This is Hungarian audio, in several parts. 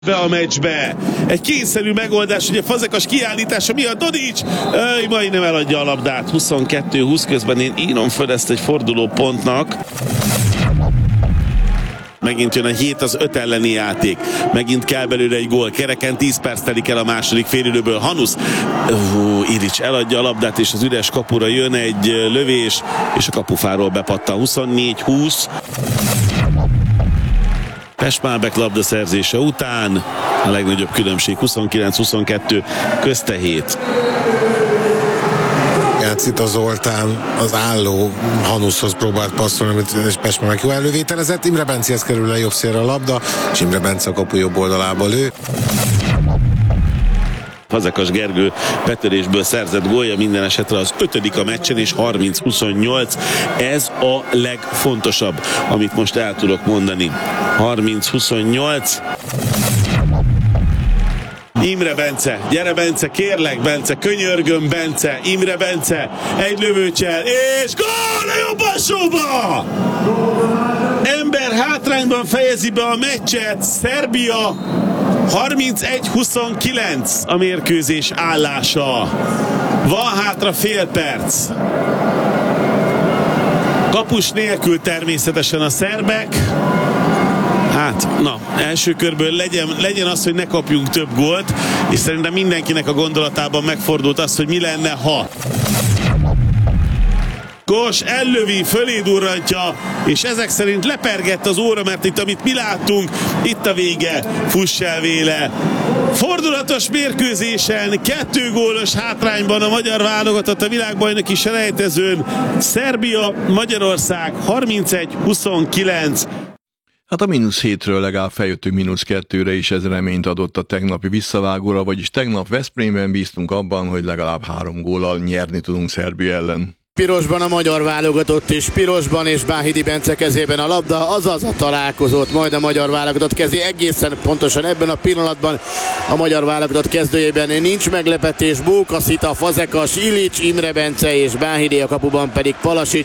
be a meccsbe. Egy kényszerű megoldás, hogy a Fazekas kiállítása miatt Dodics majdnem eladja a labdát. 22-20 közben én írom föl ezt egy forduló pontnak. Megint jön a 7 az 5 elleni játék. Megint kell belőle egy gól. Kereken 10 perc telik el a második félidőből. Hanusz. Irics eladja a labdát, és az üres kapura jön egy lövés, és a kapufáról bepattan. 24-20. Pest-Málbek labdaszerzése után a legnagyobb különbség 29-22, közte 7. Játszik Zoltán az álló Hanuszhoz próbált passzolni, amit Pest-Málbek jó elővételezett. Imre Bencihez kerül le jobb szélre a labda, és Imre Bence a kapu jobb oldalába lő. Fazekas Gergő betörésből szerzett gólja minden esetre az 5. a meccsen, és 30-28. Ez a legfontosabb, amit most el tudok mondani. 30-28. Imre Bence, gyere Bence, kérlek Bence, könyörgöm Bence, Imre Bence, egy lövőcsel, és gól a jobb alsóba! Ember hátrányban fejezi be a meccset, Szerbia 31-29 a mérkőzés állása. Van hátra fél perc. Kapus nélkül természetesen a szerbek. Hát, na, első körből legyen az, hogy ne kapjunk több gólt, és szerintem mindenkinek a gondolatában megfordult az, hogy mi lenne, ha. Kos ellövi, fölé durrantja, és ezek szerint lepergett az óra, mert itt, amit mi láttunk, itt a vége, fuss el véle. Fordulatos mérkőzésen, 2 gólos hátrányban a magyar válogatott a világbajnoki selejtezőn. Szerbia, Magyarország 31-29. Hát a -7-ről legalább feljöttünk -2-re, és ez reményt adott a tegnapi visszavágóra, vagyis tegnap Veszprémben bíztunk abban, hogy legalább 3 góllal nyerni tudunk Szerbia ellen. Pirosban a magyar válogatott is, pirosban és Báhidi Bence kezében a labda, azaz a találkozót majd a magyar válogatott kezé. Egészen pontosan ebben a pillanatban a magyar válogatott kezdőjében nincs meglepetés. Bóka, Szita, Fazekas, Ilics, Imre Bence és Báhidi, a kapuban pedig Palasics.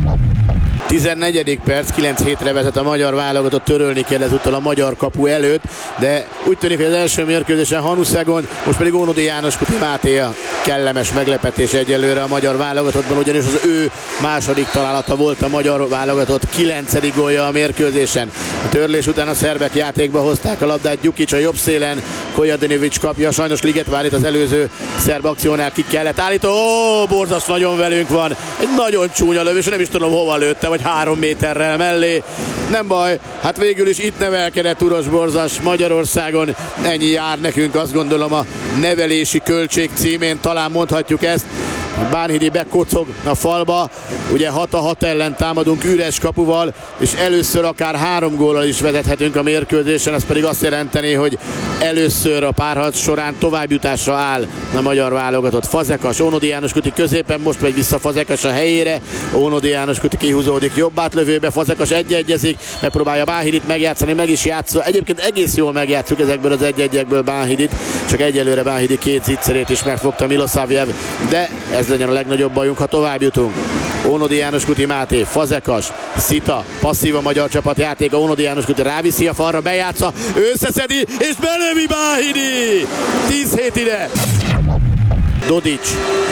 14. perc, 9-7-re vezet a magyar válogatott, törölni kell ezúttal a magyar kapu előtt, de úgy tűnik, hogy az első mérkőzésen Hanuszegon, most pedig Ónodi János Kuti Máté a kellemes meglepetés egyelőre a magyar válogatottban, ugyanis az ő második találata volt a magyar válogatott 9. gólja a mérkőzésen. A törlés után a szerbek játékba hozták a labdát, Gyukic a jobb szélen, Kojadinovic kapja, sajnos Ligetvárit az előző szerb akciónál ki kellett állítani. Borzas nagyon velünk van, egy nagyon csúnya lövés, nem is tudom hova lőtte, vagy 3 méterrel mellé. Nem baj, hát végül is itt nevelkedett Uros Borzas Magyarországon. Ennyi jár nekünk, azt gondolom, a nevelési költség címén talán mondhatjuk ezt. Bánhidi bekocog a falba, ugye 6-6 ellen támadunk üres kapuval, és először akár 3 góllal is vezethetünk a mérkőzésen, ez pedig azt jelenteni, hogy először a párharc során továbbjutásra áll a magyar válogatott. Fazekas, Ónodi János Kuti középen, most megy vissza Fazekas a helyére, Ónodi János Kuti kihúzódik jobb átlövőbe, Fazekas egy-egyezik, megpróbálja Báhidit megjátszani, meg is játszol. Egyébként egész jól megjátszuk ezekből az egy-egyekből Báhidit, csak egyelőre Báhidi 2 zicserét is megfogta Milosavljev, de ez legyen a legnagyobb bajunk, ha tovább jutunk. Ónodi János Kuti Máté, Fazekas, Szita, passzív a magyar csapat játéka, Ónodi János Kuti ráviszi a falra, bejátsza, összeszedi, és belövi Báhidi! 10-7 ide! Dodics.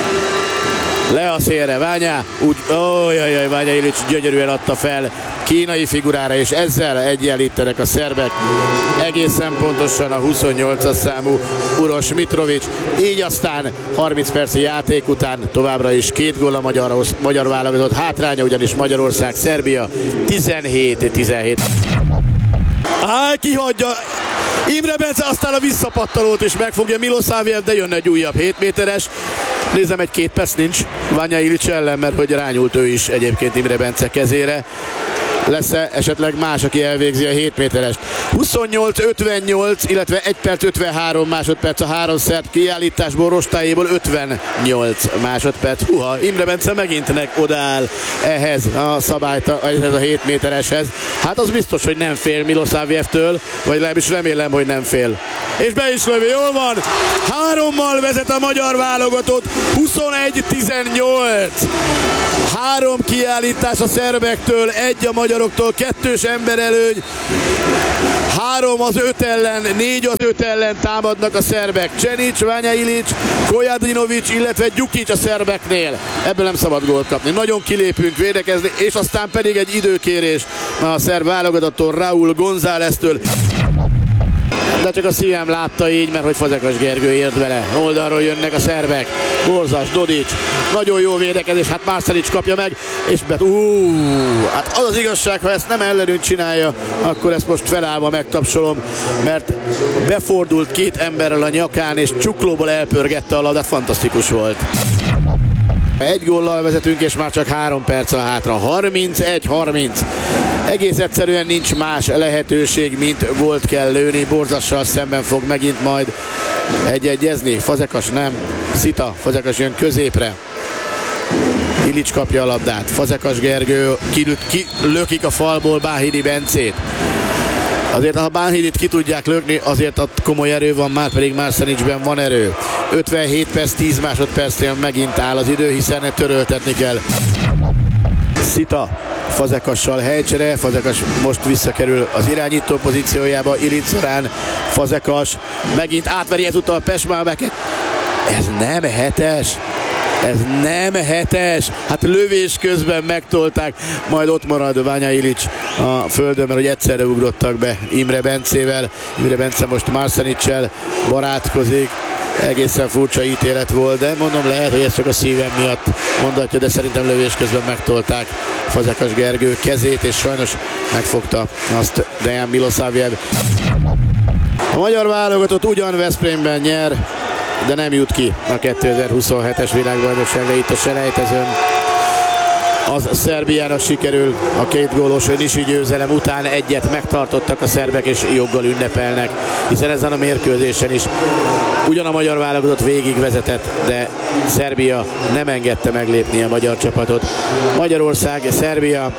Le a szélre, Ványá, úgy, Ványá Ilics gyönyörűen adta fel kínai figurára, és ezzel egyenlítenek a szerbek egészen pontosan a 28-as számú Uros Mitrovic. Így aztán 30 perci játék után továbbra is 2 gól a magyar válogatott hátránya, ugyanis Magyarország, Szerbia 17-17. Kihagyja Imre Bence, aztán a visszapattanót is megfogja Milosavljev, de jönne egy újabb 7 méteres. Nézem, egy 2 perc nincs Ványá Ilics ellen, mert hogy rányult ő is egyébként Imre Bence kezére. Lesz-e esetleg más, aki elvégzi a 7 méterest? 28-58, illetve 1 perc 53 másodperc a 3 szerb kiállításból, rostájéból 58 másodperc. Imre Bence megint odaáll ehhez a ehhez a 7 métereshez. Hát az biztos, hogy nem fél Milosavljevtől, vagy legalábbis remélem, hogy nem fél. És be is lövi, jól van! 3-mal vezet a magyar válogatott, 21-18. 3 kiállítás a szerbektől, 1 a magyaroktól, 2-s emberelőny. 3 az 5 ellen, 4 az 5 ellen támadnak a szerbek. Csenics, Vanja Ilić, Kojadinović, illetve Gyukic a szerbeknél. Ebből nem szabad gólt kapni. Nagyon kilépünk védekezni, és aztán pedig egy időkérés a szerb válogatottól, Raúl Gonzáleztől. De csak a szívem látta így, mert hogy Fazekas Gergő ért bele. Oldalról jönnek a szerbek. Borzas, Dodić. Nagyon jó védekezés, hát Marsenić kapja meg, és hát az az igazság, ha ezt nem ellenünk csinálja, akkor ezt most felállva megtapsolom, mert befordult 2 emberrel a nyakán, és csuklóból elpörgette a labdát, fantasztikus volt. 1 góllal vezetünk, és már csak 3 perc a hátra. 31-30. Egész egyszerűen nincs más lehetőség, mint gólt kell lőni. Borzassal szemben fog megint majd egyezni. Fazekas nem. Szita. Fazekas jön középre. Ilić kapja a labdát. Fazekas Gergő kilökik a falból Báhidi Bencét. Azért, ha Bánhidit ki tudják lökni, azért ott komoly erő van, már pedig Marsenićben van erő. 57 perc, 10 másodpercnél megint áll az idő, hiszen töröltetni kell. Szita Fazekassal helycsere, Fazekas most visszakerül az irányító pozíciójába, Ilić során, Fazekas megint átveri ezúttal Pešmábeket. Ez nem hetes. Ez nem hetes. Hát lövés közben megtolták, majd ott marad Vanja Ilić a földön, mert hogy egyszerre ugrottak be Imre Bencével. Imre Bence most Marsenićsel barátkozik. Egészen furcsa ítélet volt, de mondom, lehet, hogy ez csak a szívem miatt mondatja, de szerintem lövés közben megtolták Fazekas Gergő kezét, és sajnos megfogta azt Dejan Milosavljev. A magyar válogatott ugyan Veszprémben nyer, de nem jut ki a 2027-es világbajnokságra itt a selejtezőn. Az Szerbiának sikerül, a 2 gólos Nisi győzelem után egyet megtartottak a szerbek, és joggal ünnepelnek, hiszen ezen a mérkőzésen is ugyan a magyar válogatott végig vezetett, de Szerbia nem engedte meglépni a magyar csapatot. Magyarország, Szerbia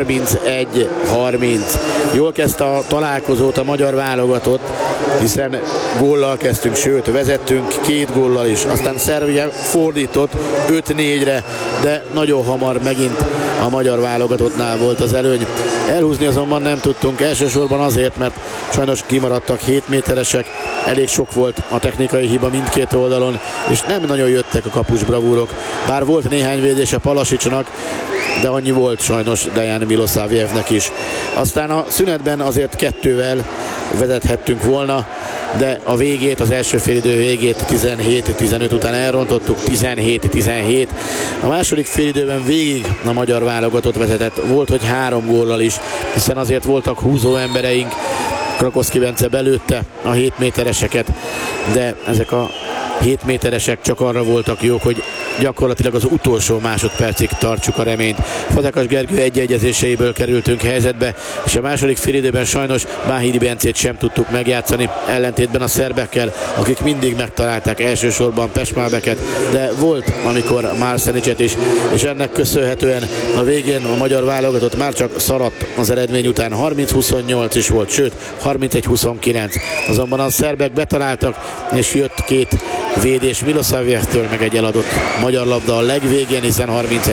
31-30. Jól kezdte a találkozót a magyar válogatott, hiszen góllal kezdtünk, sőt vezettünk 2 góllal is, aztán Szerbia fordított 5-4-re, de nagyon hamar megint a magyar válogatottnál volt az előny. Elhúzni azonban nem tudtunk, elsősorban azért, mert sajnos kimaradtak 7 méteresek, elég sok volt a technikai hiba mindkét oldalon, és nem nagyon jöttek a kapus bravúrok. Bár volt néhány védés a Palasicsnak, de annyi volt sajnos Dejan Milosavljevnek is. Aztán a szünetben azért 2-vel vezethettünk volna, de a végét, az első félidő végét 17-15 után elrontottuk, 17-17. A második félidőben végig a magyar válogatott vezetett, volt, hogy 3 góllal is, hiszen azért voltak húzó embereink, Krakowski Bence belőtte a 7 métereseket, de ezek a 7 méteresek csak arra voltak jók, hogy gyakorlatilag az utolsó másodpercig tartsuk a reményt. Fazekas Gergő egyezéseiből kerültünk helyzetbe, és a második félidőben sajnos Báhidi Bencét sem tudtuk megjátszani, ellentétben a szerbekkel, akik mindig megtalálták elsősorban Pešmábeket, de volt, amikor Marsenićet is, és ennek köszönhetően a végén a magyar válogatott már csak szaradt az eredmény után, 30-28 is volt, sőt 31-29. Azonban a szerbek betaláltak, és jött 2 védés Milosavljevtől, meg egy eladott magyar labda a legvégén, hiszen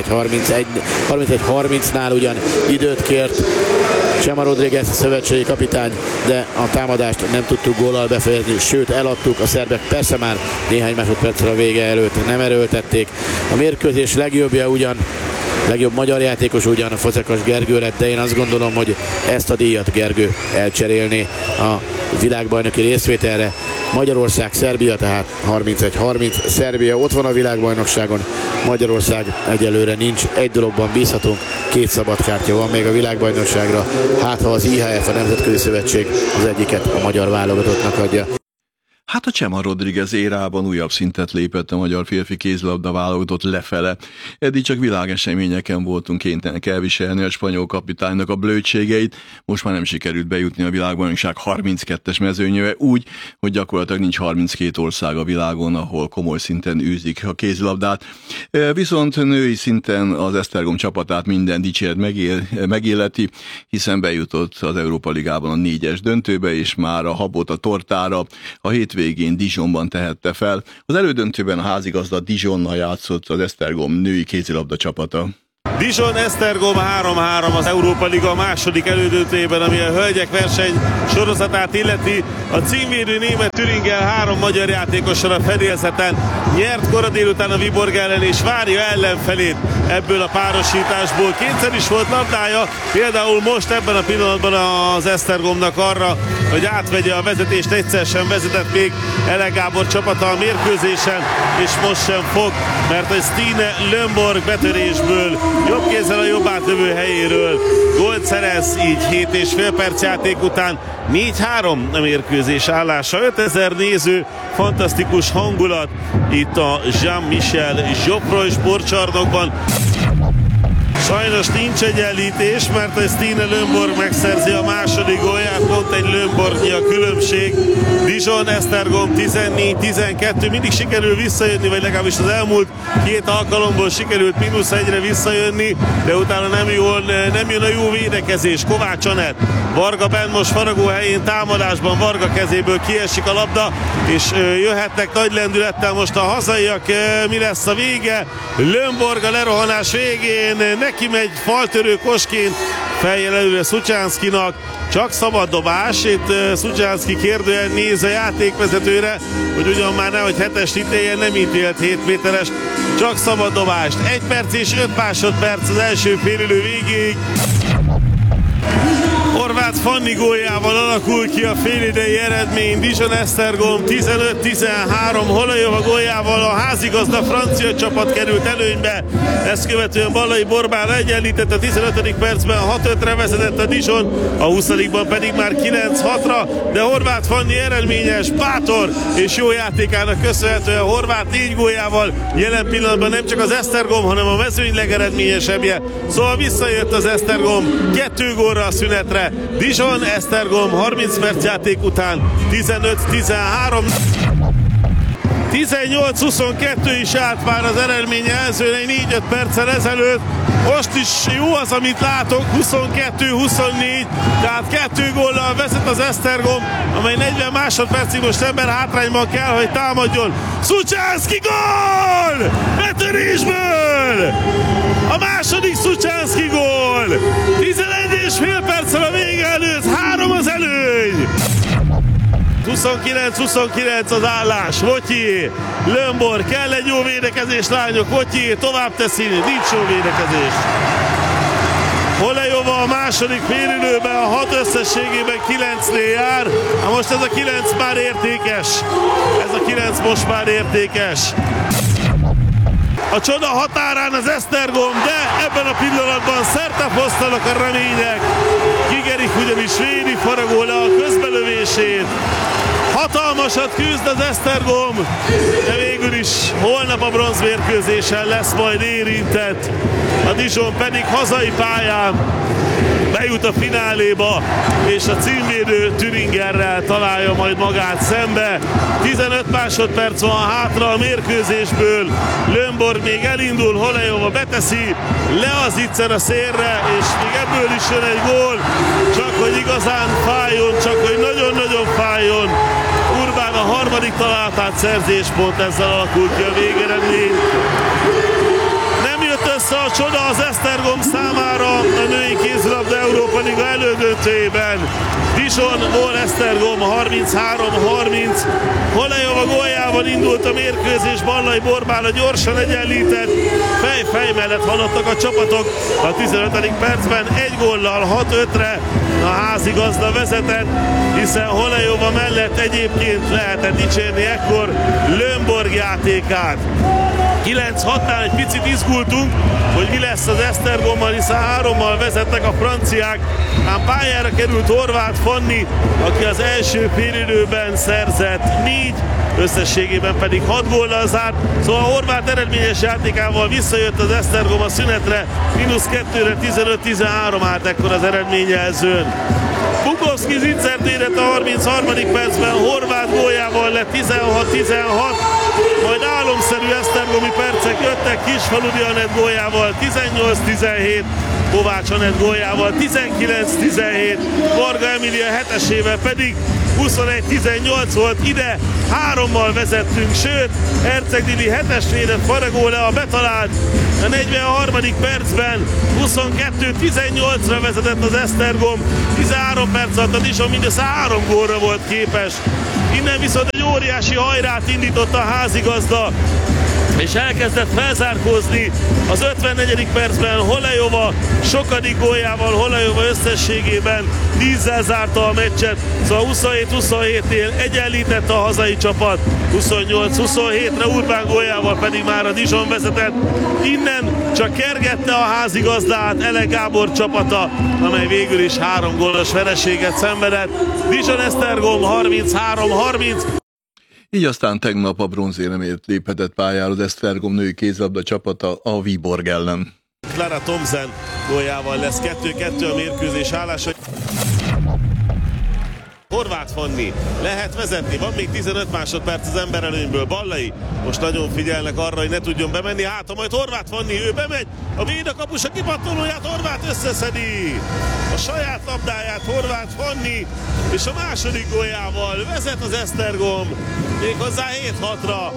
31-30-nál ugyan időt kért Chema Rodriguez szövetségi kapitány, de a támadást nem tudtuk góllal befejezni, sőt eladtuk, a szerbek persze már néhány másodpercre a vége előtt nem erőltették. A mérkőzés legjobb magyar játékos ugyan a Fazekas Gergő lett, de én azt gondolom, hogy ezt a díjat Gergő elcserélné a világbajnoki részvételre. Magyarország, Szerbia, tehát 31-30. Szerbia ott van a világbajnokságon, Magyarország egyelőre nincs. Egy dologban bízhatunk, 2 szabadkártya van még a világbajnokságra. Hát ha az IHF, a Nemzetközi Szövetség az egyiket a magyar válogatottnak adja. Hát a Chema Rodriguez érában újabb szintet lépett a magyar férfi kézilabda válogatott lefele. Eddig csak világeseményeken voltunk kénytelenek elviselni a spanyol kapitánynak a blödségeit, most már nem sikerült bejutni a világbajnokság 32-es mezőnyébe, úgy, hogy gyakorlatilag nincs 32 ország a világon, ahol komoly szinten űzik a kézilabdát. Viszont női szinten az Esztergom csapatát minden dicséret megilleti, hiszen bejutott az Európa Ligában a 4-es döntőbe, és már a habot a tortára a hétvégén Dijonban tehette fel. Az elődöntőben a házigazda Dijonnal játszott az Esztergom női kézilabda csapata. Dijon-Esztergom 3-3 az Európa Liga második elődöntőjében, ami a hölgyek verseny sorozatát illeti. A címvédő német Thüringen 3 magyar játékossal a fedélzeten nyert kora délután a Viborg ellen, és várja ellenfelét ebből a párosításból. Kétszer is volt labdája, például most ebben a pillanatban az Esztergomnak arra, hogy átvegye a vezetést, egyszer sem vezetett még Ele Gábor csapata a mérkőzésen, és most sem fog, mert a Stine Lömborg betörésből jobb kézzel a jobb átlövő helyéről gólt szerez, így 7,5 perc játék után 4-3 a mérkőzés állása. 5000 néző, fantasztikus hangulat itt a Jean-Michel Geoffroy sportcsarnokban. Sajnos nincs egyenlítés, mert a Stine Lömborg megszerzi a második gólját, pont egy Lömborgnyi a különbség. Dijon-Esztergom 14-12, mindig sikerül visszajönni, vagy legalábbis az elmúlt 2 alkalomból sikerült -1-re visszajönni, de utána nem jön a jó védekezés. Kovács Anett, Varga benn most faragó helyén támadásban, Varga kezéből kiesik a labda, és jöhetnek nagy lendülettel most a hazaiak. Mi lesz a vége? Lömborg a lerohanás végén neki megy faltörő kosként, fejjel előre Szucsánszkinak, csak szabad dobás. Itt Szucsánszki kérdően néz a játékvezetőre, hogy ugyan már nehogy 7-est ítéljen, nem ítélt 7 méteres, csak szabad dobást. 1 perc és 5 másodperc az első félidő végéig. Horváth Fanni góljával alakul ki a félidei eredmény. Dijon-Esztergom 15-13, Holajova góljával a házigazda francia csapat került előnybe. Ezt követően Ballai Borbán egyenlített a 15. percben, 6-5-re vezetett a Dijon, a 20-ban pedig már 9-6-ra, de Horváth Fanni eredményes, bátor és jó játékának köszönhetően Horváth 4 góljával jelen pillanatban nem csak az Esztergom, hanem a mezőny legeredményesebbje. Szóval visszajött az Esztergom 2 gólra a szünetre. Dijon-Esztergom 30 perc játék után 15-13. 18-22 is állt már az eredmény előzően 4-5 perccel ezelőtt. Most is jó az, amit látok, 22-24, tehát 2 góllal vezet az Esztergom, amely 40 másodpercig most ember hátrányban kell, hogy támadjon. Szucsánszki gól! Betörésből! A második Szucsánszki gól! 11,5 perccel a vége előtt, 3 az előny! 29-29 az állás, Votyi, Lömborg, kell egy jó védekezés, lányok, Votyi tovább teszi, nincs jó védekezés. Holajova a második félidőben, a 6 összességében 9-nél jár, most ez a 9 már értékes, ez a 9 most már értékes. A csoda határán az Esztergom, de ebben a pillanatban szertefosztanak a remények. Kigerik ugyanis védi faragó le a közbelövését. Hatalmasat küzd az Esztergom, de végül is holnap a bronzmérkőzésen lesz majd érintett. A Dijon pedig hazai pályán bejut a fináléba, és a címvédő Thüringerrel találja majd magát szembe. 15 másodperc van hátra a mérkőzésből. Lömborg még elindul, Holajova beteszi, leazítszer a szélre, és még ebből is jön egy gól. Csak hogy igazán fájjon, csak hogy nagyon-nagyon fájjon. Urbán a harmadik találatát szerzi, és pont ezzel alakul ki a végeredmény. Össze a csoda az Esztergom számára a női kézilabda Európa Liga elődöntőjében. Dijonból Esztergom 33-30. Holajova góljával indult a mérkőzés, Ballai Borbála gyorsan egyenlített. Fej mellett haladtak a csapatok a 15. percben, 1 góllal 6-5-re a házigazda vezetett, hiszen Holajova mellett egyébként lehetett dicsérni ekkor Lömborg játékát. 9-6-nál egy picit izgultunk, hogy mi lesz az Esztergommal, hiszen 3-mal vezetnek a franciák, ám pályára került Horváth Fanni, aki az első félidőben szerzett 4, összességében pedig 6 góllal zárt, szóval a Horváth eredményes játékával visszajött az Esztergom a szünetre, -2-re 15-13 állt ekkor az eredményjelzőn. Bukowski zicsert érett a 33. percben, Horváth góljával lett 16-16, majd álomszerű esztergomi percek jöttek, Kisfaludi Anett góljával 18-17, Kovács Anett góljával 19-17, Varga Emília 7-esével pedig 21-18 volt, ide 3-mal vezettünk, sőt, Herceg-Dili 7-es védett Faragó Lea betalált a 43. percben, 22-18-ra vezetett az Esztergom, 13 perc alatt a Dijon mindössze 3 gólra volt képes. Innen viszont egy óriási hajrát indított a házigazda, és elkezdett felzárkózni az 54. percben Holejova sokadik góljával, Holejova összességében 10-zel zárta a meccset, szóval 27-27-nél egyenlítette a hazai csapat, 28-27-re Urbán góljával pedig már a Dijon vezetett, innen csak kergette a házigazdát Ele Gábor csapata, amely végül is 3 gólos vereséget szenvedett. Dijon-Esztergom 33-30. Így aztán tegnap a bronzéremért léphetett pályára az Esztergom női kézlabda csapata a Viborg ellen. Clara Thomsen góljával lesz 2-2 a mérkőzés állása. Horváth Fanni lehet vezetni, van még 15 másodperc az emberelőnyből. Ballai most nagyon figyelnek arra, hogy ne tudjon bemenni, hát majd Horváth Fanni, ő bemegy, a védőkapus a kipattanóját, Horváth összeszedi a saját labdáját, Horváth Fanni, és a második góljával vezet az Esztergom, méghozzá 7-6-ra.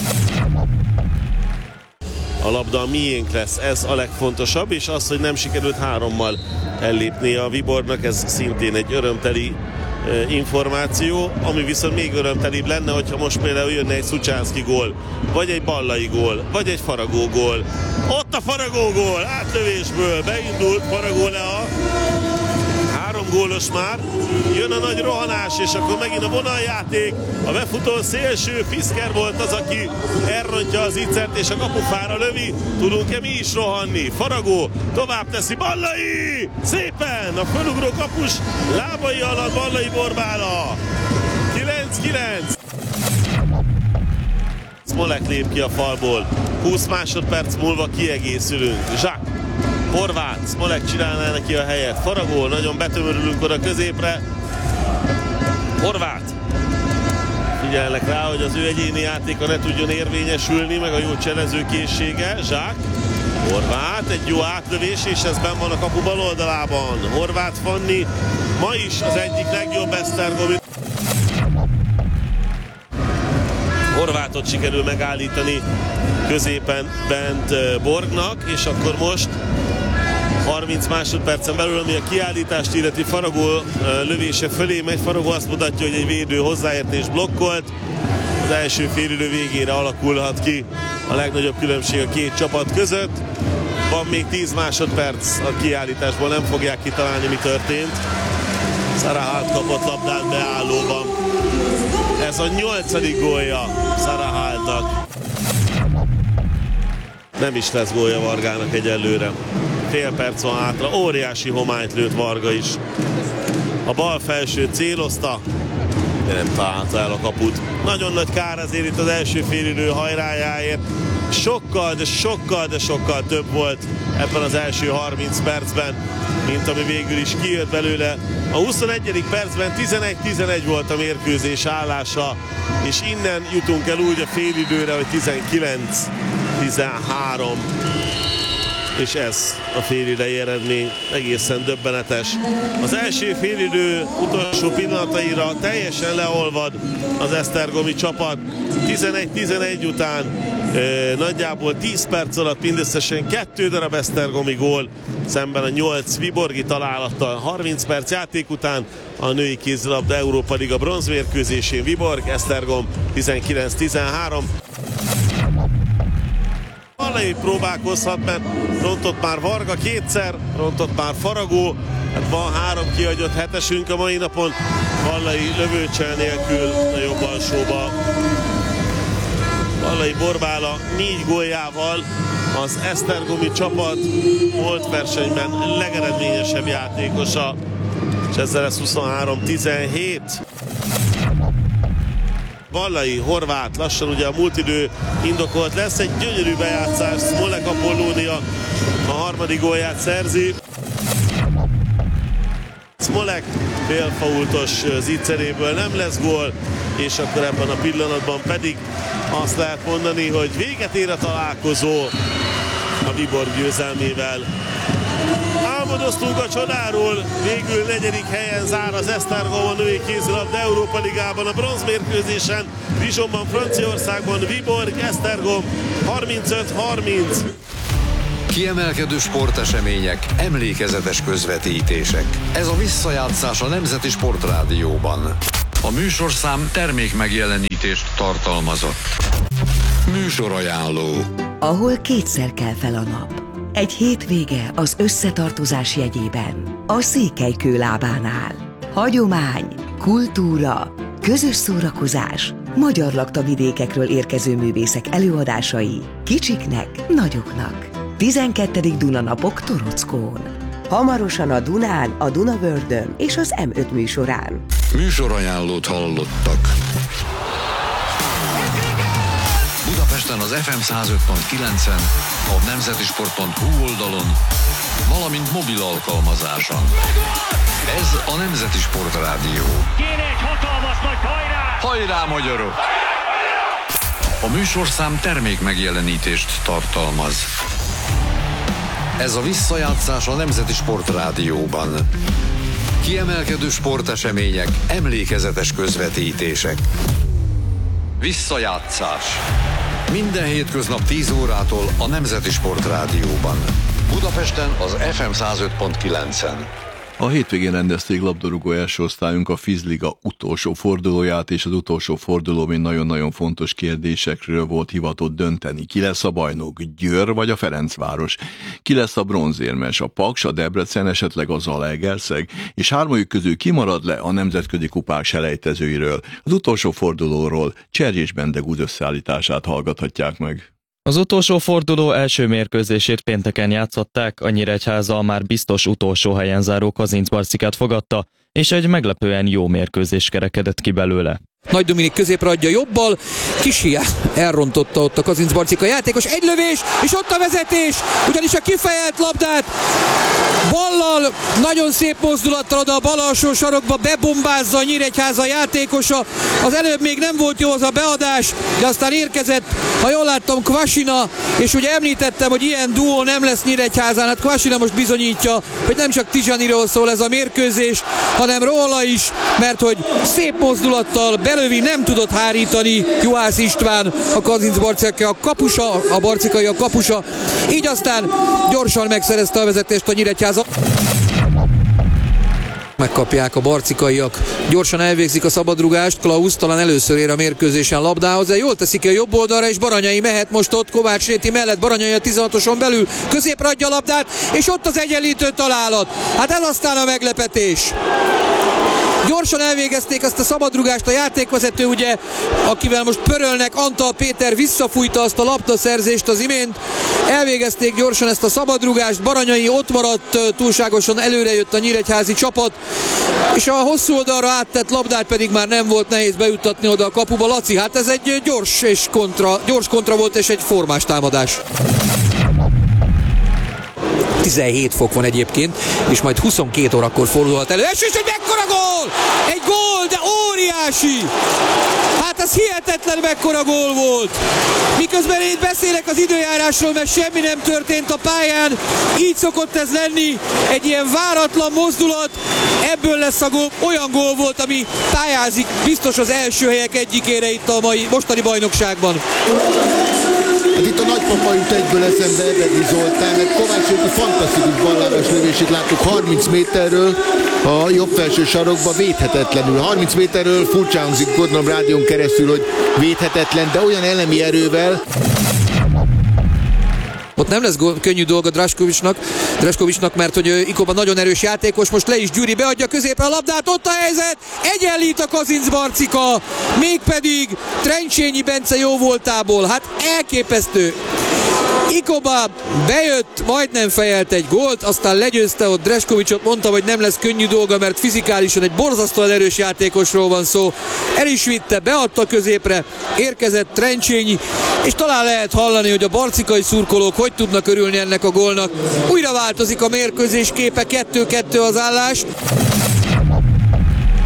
A labda miénk lesz, ez a legfontosabb, és az, hogy nem sikerült 3-mal ellépni a Viborgnak, ez szintén egy örömteli információ, ami viszont még örömtelibb lenne, hogyha most például jönne egy Szucsánszky gól, vagy egy Ballai gól, vagy egy Faragó gól. Ott a Faragó gól, átlövésből beindult Faragó Lea, 3 gólos már, jön a nagy rohanás, és akkor megint a vonaljáték, a befutó szélső, Fisker volt az, aki elrontja az ícert, és a kapufára lövi, tudunk-e mi is rohanni? Faragó tovább teszi, Ballai! Szépen! A fölugró kapus lábai alatt Ballai Borbála! 9-9! Smolek lép ki a falból, 20 másodperc múlva kiegészülünk. Zsák, Horváth, Smolek csinálná neki a helyet. Faragó, nagyon betömörülünk oda középre. Horváth. Figyelnek rá, hogy az ő egyéni játéka ne tudjon érvényesülni, meg a jó cselező készsége. Zsák, Horváth, egy jó átlövés, és ez benn van a kapu bal oldalában. Horváth Fanni ma is az egyik legjobb esztergomi. Horváthot sikerül megállítani középen bent Borgnak, és akkor most 30 másodpercen belül, ami a kiállítást illeti, Faragó lövése fölé megy. Faragó azt mutatja, hogy egy védő hozzáért és blokkolt. Az első félidő végére alakulhat ki a legnagyobb különbség a két csapat között. Van még 10 másodperc a kiállításból, nem fogják kitalálni, mi történt. Sarahalt kapott labdát beállóban. Ez a 8. gólja Sarahaltnak. Nem is lesz gólja Vargának egyelőre. Fél perc van hátra, óriási homályt lőtt Varga is. A bal felső célozta, de nem találta el a kaput. Nagyon nagy kár ezért itt az első félidő hajrájáért. Sokkal több volt ebben az első 30 percben, mint ami végül is kijött belőle. A 21. percben 11-11 volt a mérkőzés állása, és innen jutunk el úgy a félidőre, hogy 19-13. És ez a félidei eredmény egészen döbbenetes. Az első félidő utolsó pillanataira teljesen leolvad az esztergomi csapat. 11-11 után nagyjából 10 perc alatt mindösszesen 2 darab esztergomi gól, szemben a 8 viborgi találattal. 30 perc játék után a női kézilabda Európa Liga bronzmérkőzésén Viborg, Esztergom 19-13. Ballai próbálkozhat, mert rontott már Varga kétszer, rontott már Faragó, hát van 3 kihagyott hetesünk a mai napon, Ballai lövőcsel nélkül a jobb alsóba. Ballai Borbála 4 góljával az esztergomi csapat volt versenyben legeredményesebb játékosa, és ezzel lesz 23-17. Ballai, Horváth, lassan ugye a múltidő indokolt lesz, egy gyönyörű bejátszás, Smolek Apollónia a 3. gólját szerzi. Smolek félfaultos zicseréből nem lesz gól, és akkor ebben a pillanatban pedig azt lehet mondani, hogy véget ér a találkozó a Viborg győzelmével. Ám Álmodoztunk a csodáról, végül 4. helyen zár az Esztergom a női kézilabda Európa Ligában, a bronzmérkőzésen, Dijonban, Franciaországban, Viborg, Esztergom 35-30. Kiemelkedő sportesemények, emlékezetes közvetítések. Ez a visszajátszás a Nemzeti Sportrádióban. A műsorszám termékmegjelenítést tartalmazott. Műsorajánló. Ahol kétszer kell fel a nap. Egy hétvége az összetartozás jegyében. A Székelykő lábánál. Hagyomány, kultúra, közös szórakozás, magyar laktavidékekről érkező művészek előadásai, kicsiknek, nagyoknak. 12. Dunanapok Torockón. Hamarosan a Dunán, a Dunavördön és az M5 műsorán. Műsorajánlót hallottak. Budapesten az FM 105.9-en, a nemzetisport.hu oldalon, valamint mobil alkalmazáson. Ez a Nemzeti Sportrádió. Kéne egy hatalmas nagy hajrá! Hajrá, magyarok! A műsorszám termékmegjelenítést tartalmaz. Ez a visszajátszás a Nemzeti Sportrádióban. Kiemelkedő sportesemények, emlékezetes közvetítések. Visszajátszás. Minden hétköznap 10 órától a Nemzeti Sportrádióban. Budapesten az FM 105.9-en. A hétvégén rendezték labdarúgó első osztályunk a Fizliga utolsó fordulóját, és az utolsó forduló még nagyon-nagyon fontos kérdésekről volt hivatott dönteni. Ki lesz a bajnok, Győr vagy a Ferencváros? Ki lesz a bronzérmes, a Paks, a Debrecen, esetleg a Zalaegerszeg? És hármójuk közül kimarad le a nemzetközi kupák selejtezőiről? Az utolsó fordulóról Cserjés Bendegúz összeállítását hallgathatják meg. Az utolsó forduló első mérkőzését pénteken játszották, a Nyíregyháza a már biztos utolsó helyen záró Kazincbarcikát fogadta, és egy meglepően jó mérkőzés kerekedett ki belőle. Nagy Dominik középre adja jobbal, Kisia elrontotta ott a Kazincbarcika játékos, egy lövés, és ott a vezetés, ugyanis a kifejelt labdát ballal, nagyon szép mozdulattal oda a bal alsó sarokba bebombázza a Nyíregyháza játékosa. Az előbb még nem volt jó az a beadás, de aztán érkezett, ha jól láttam, Kvasina, és ugye említettem, hogy ilyen duó nem lesz Nyíregyházán, hát Kvasina most bizonyítja, hogy nem csak Tizsaniról szól ez a mérkőzés, hanem róla is, mert hogy szép mozdulattal belövi, nem tudott hárítani Juhász István, a Kazincbarcika a kapusa, a barcikai a kapusa, így aztán gyorsan megszerezte a vezetést a Nyíregyháza. Megkapják a barcikaiak, gyorsan elvégzik a szabadrugást, Klaus talán először ér a mérkőzésen labdához, de jól teszik ki a jobb oldalra, és Baranyai mehet most ott Kovács Réti mellett, Baranyai a 16-oson belül, középre adja a labdát, és ott az egyenlítő találat. Hát ez aztán a meglepetés. Gyorsan elvégezték ezt a szabadrugást, a játékvezető, ugye, akivel most pörölnek, Antal Péter visszafújta azt a labdaszerzést az imént. Elvégezték gyorsan ezt a szabadrugást, Baranyai ott maradt, túlságosan előre jött a nyíregyházi csapat, és a hosszú oldalra áttett labdát pedig már nem volt nehéz bejuttatni oda a kapuba. Laci, hát ez egy gyors kontra volt, és egy formás támadás. 17 fok van egyébként, és majd 22 órakor fordulhat elő. És egy mekkora gól! Egy gól, de óriási! Hát ez hihetetlen mekkora gól volt! Miközben én beszélek az időjárásról, mert semmi nem történt a pályán, így szokott ez lenni, egy ilyen váratlan mozdulat, ebből lesz a gól, olyan gól volt, ami pályázik biztos az első helyek egyikére itt a mostani bajnokságban. Hát itt a nagypapa jut egyből eszembe Ebedi Zoltán, mert Kovács Réti fantasztikus balláros lövését láttuk 30 méterről a jobb felső sarokba, védhetetlenül. 30 méterről furcsa hangzik, gondolom rádión keresztül, hogy védhetetlen, de olyan elemi erővel. Ott nem lesz könnyű dolga Draskovicsnak, mert hogy Ikoban nagyon erős játékos, most le is Gyuri, beadja középre a labdát, ott a helyzet, egyenlít a Kazincbarcika, mégpedig Trencsényi Bence jó voltából, hát elképesztő. Ikoba bejött, majdnem fejelt egy gólt, aztán legyőzte ott Draskovicsot, mondta, hogy nem lesz könnyű dolga, mert fizikálisan egy borzasztóan erős játékosról van szó. El is vitte, beadta középre, érkezett Trencsényi, és talán lehet hallani, hogy a barcikai szurkolók hogy tudnak örülni ennek a gólnak. Újra változik a mérkőzés képe, 2-2 az állás.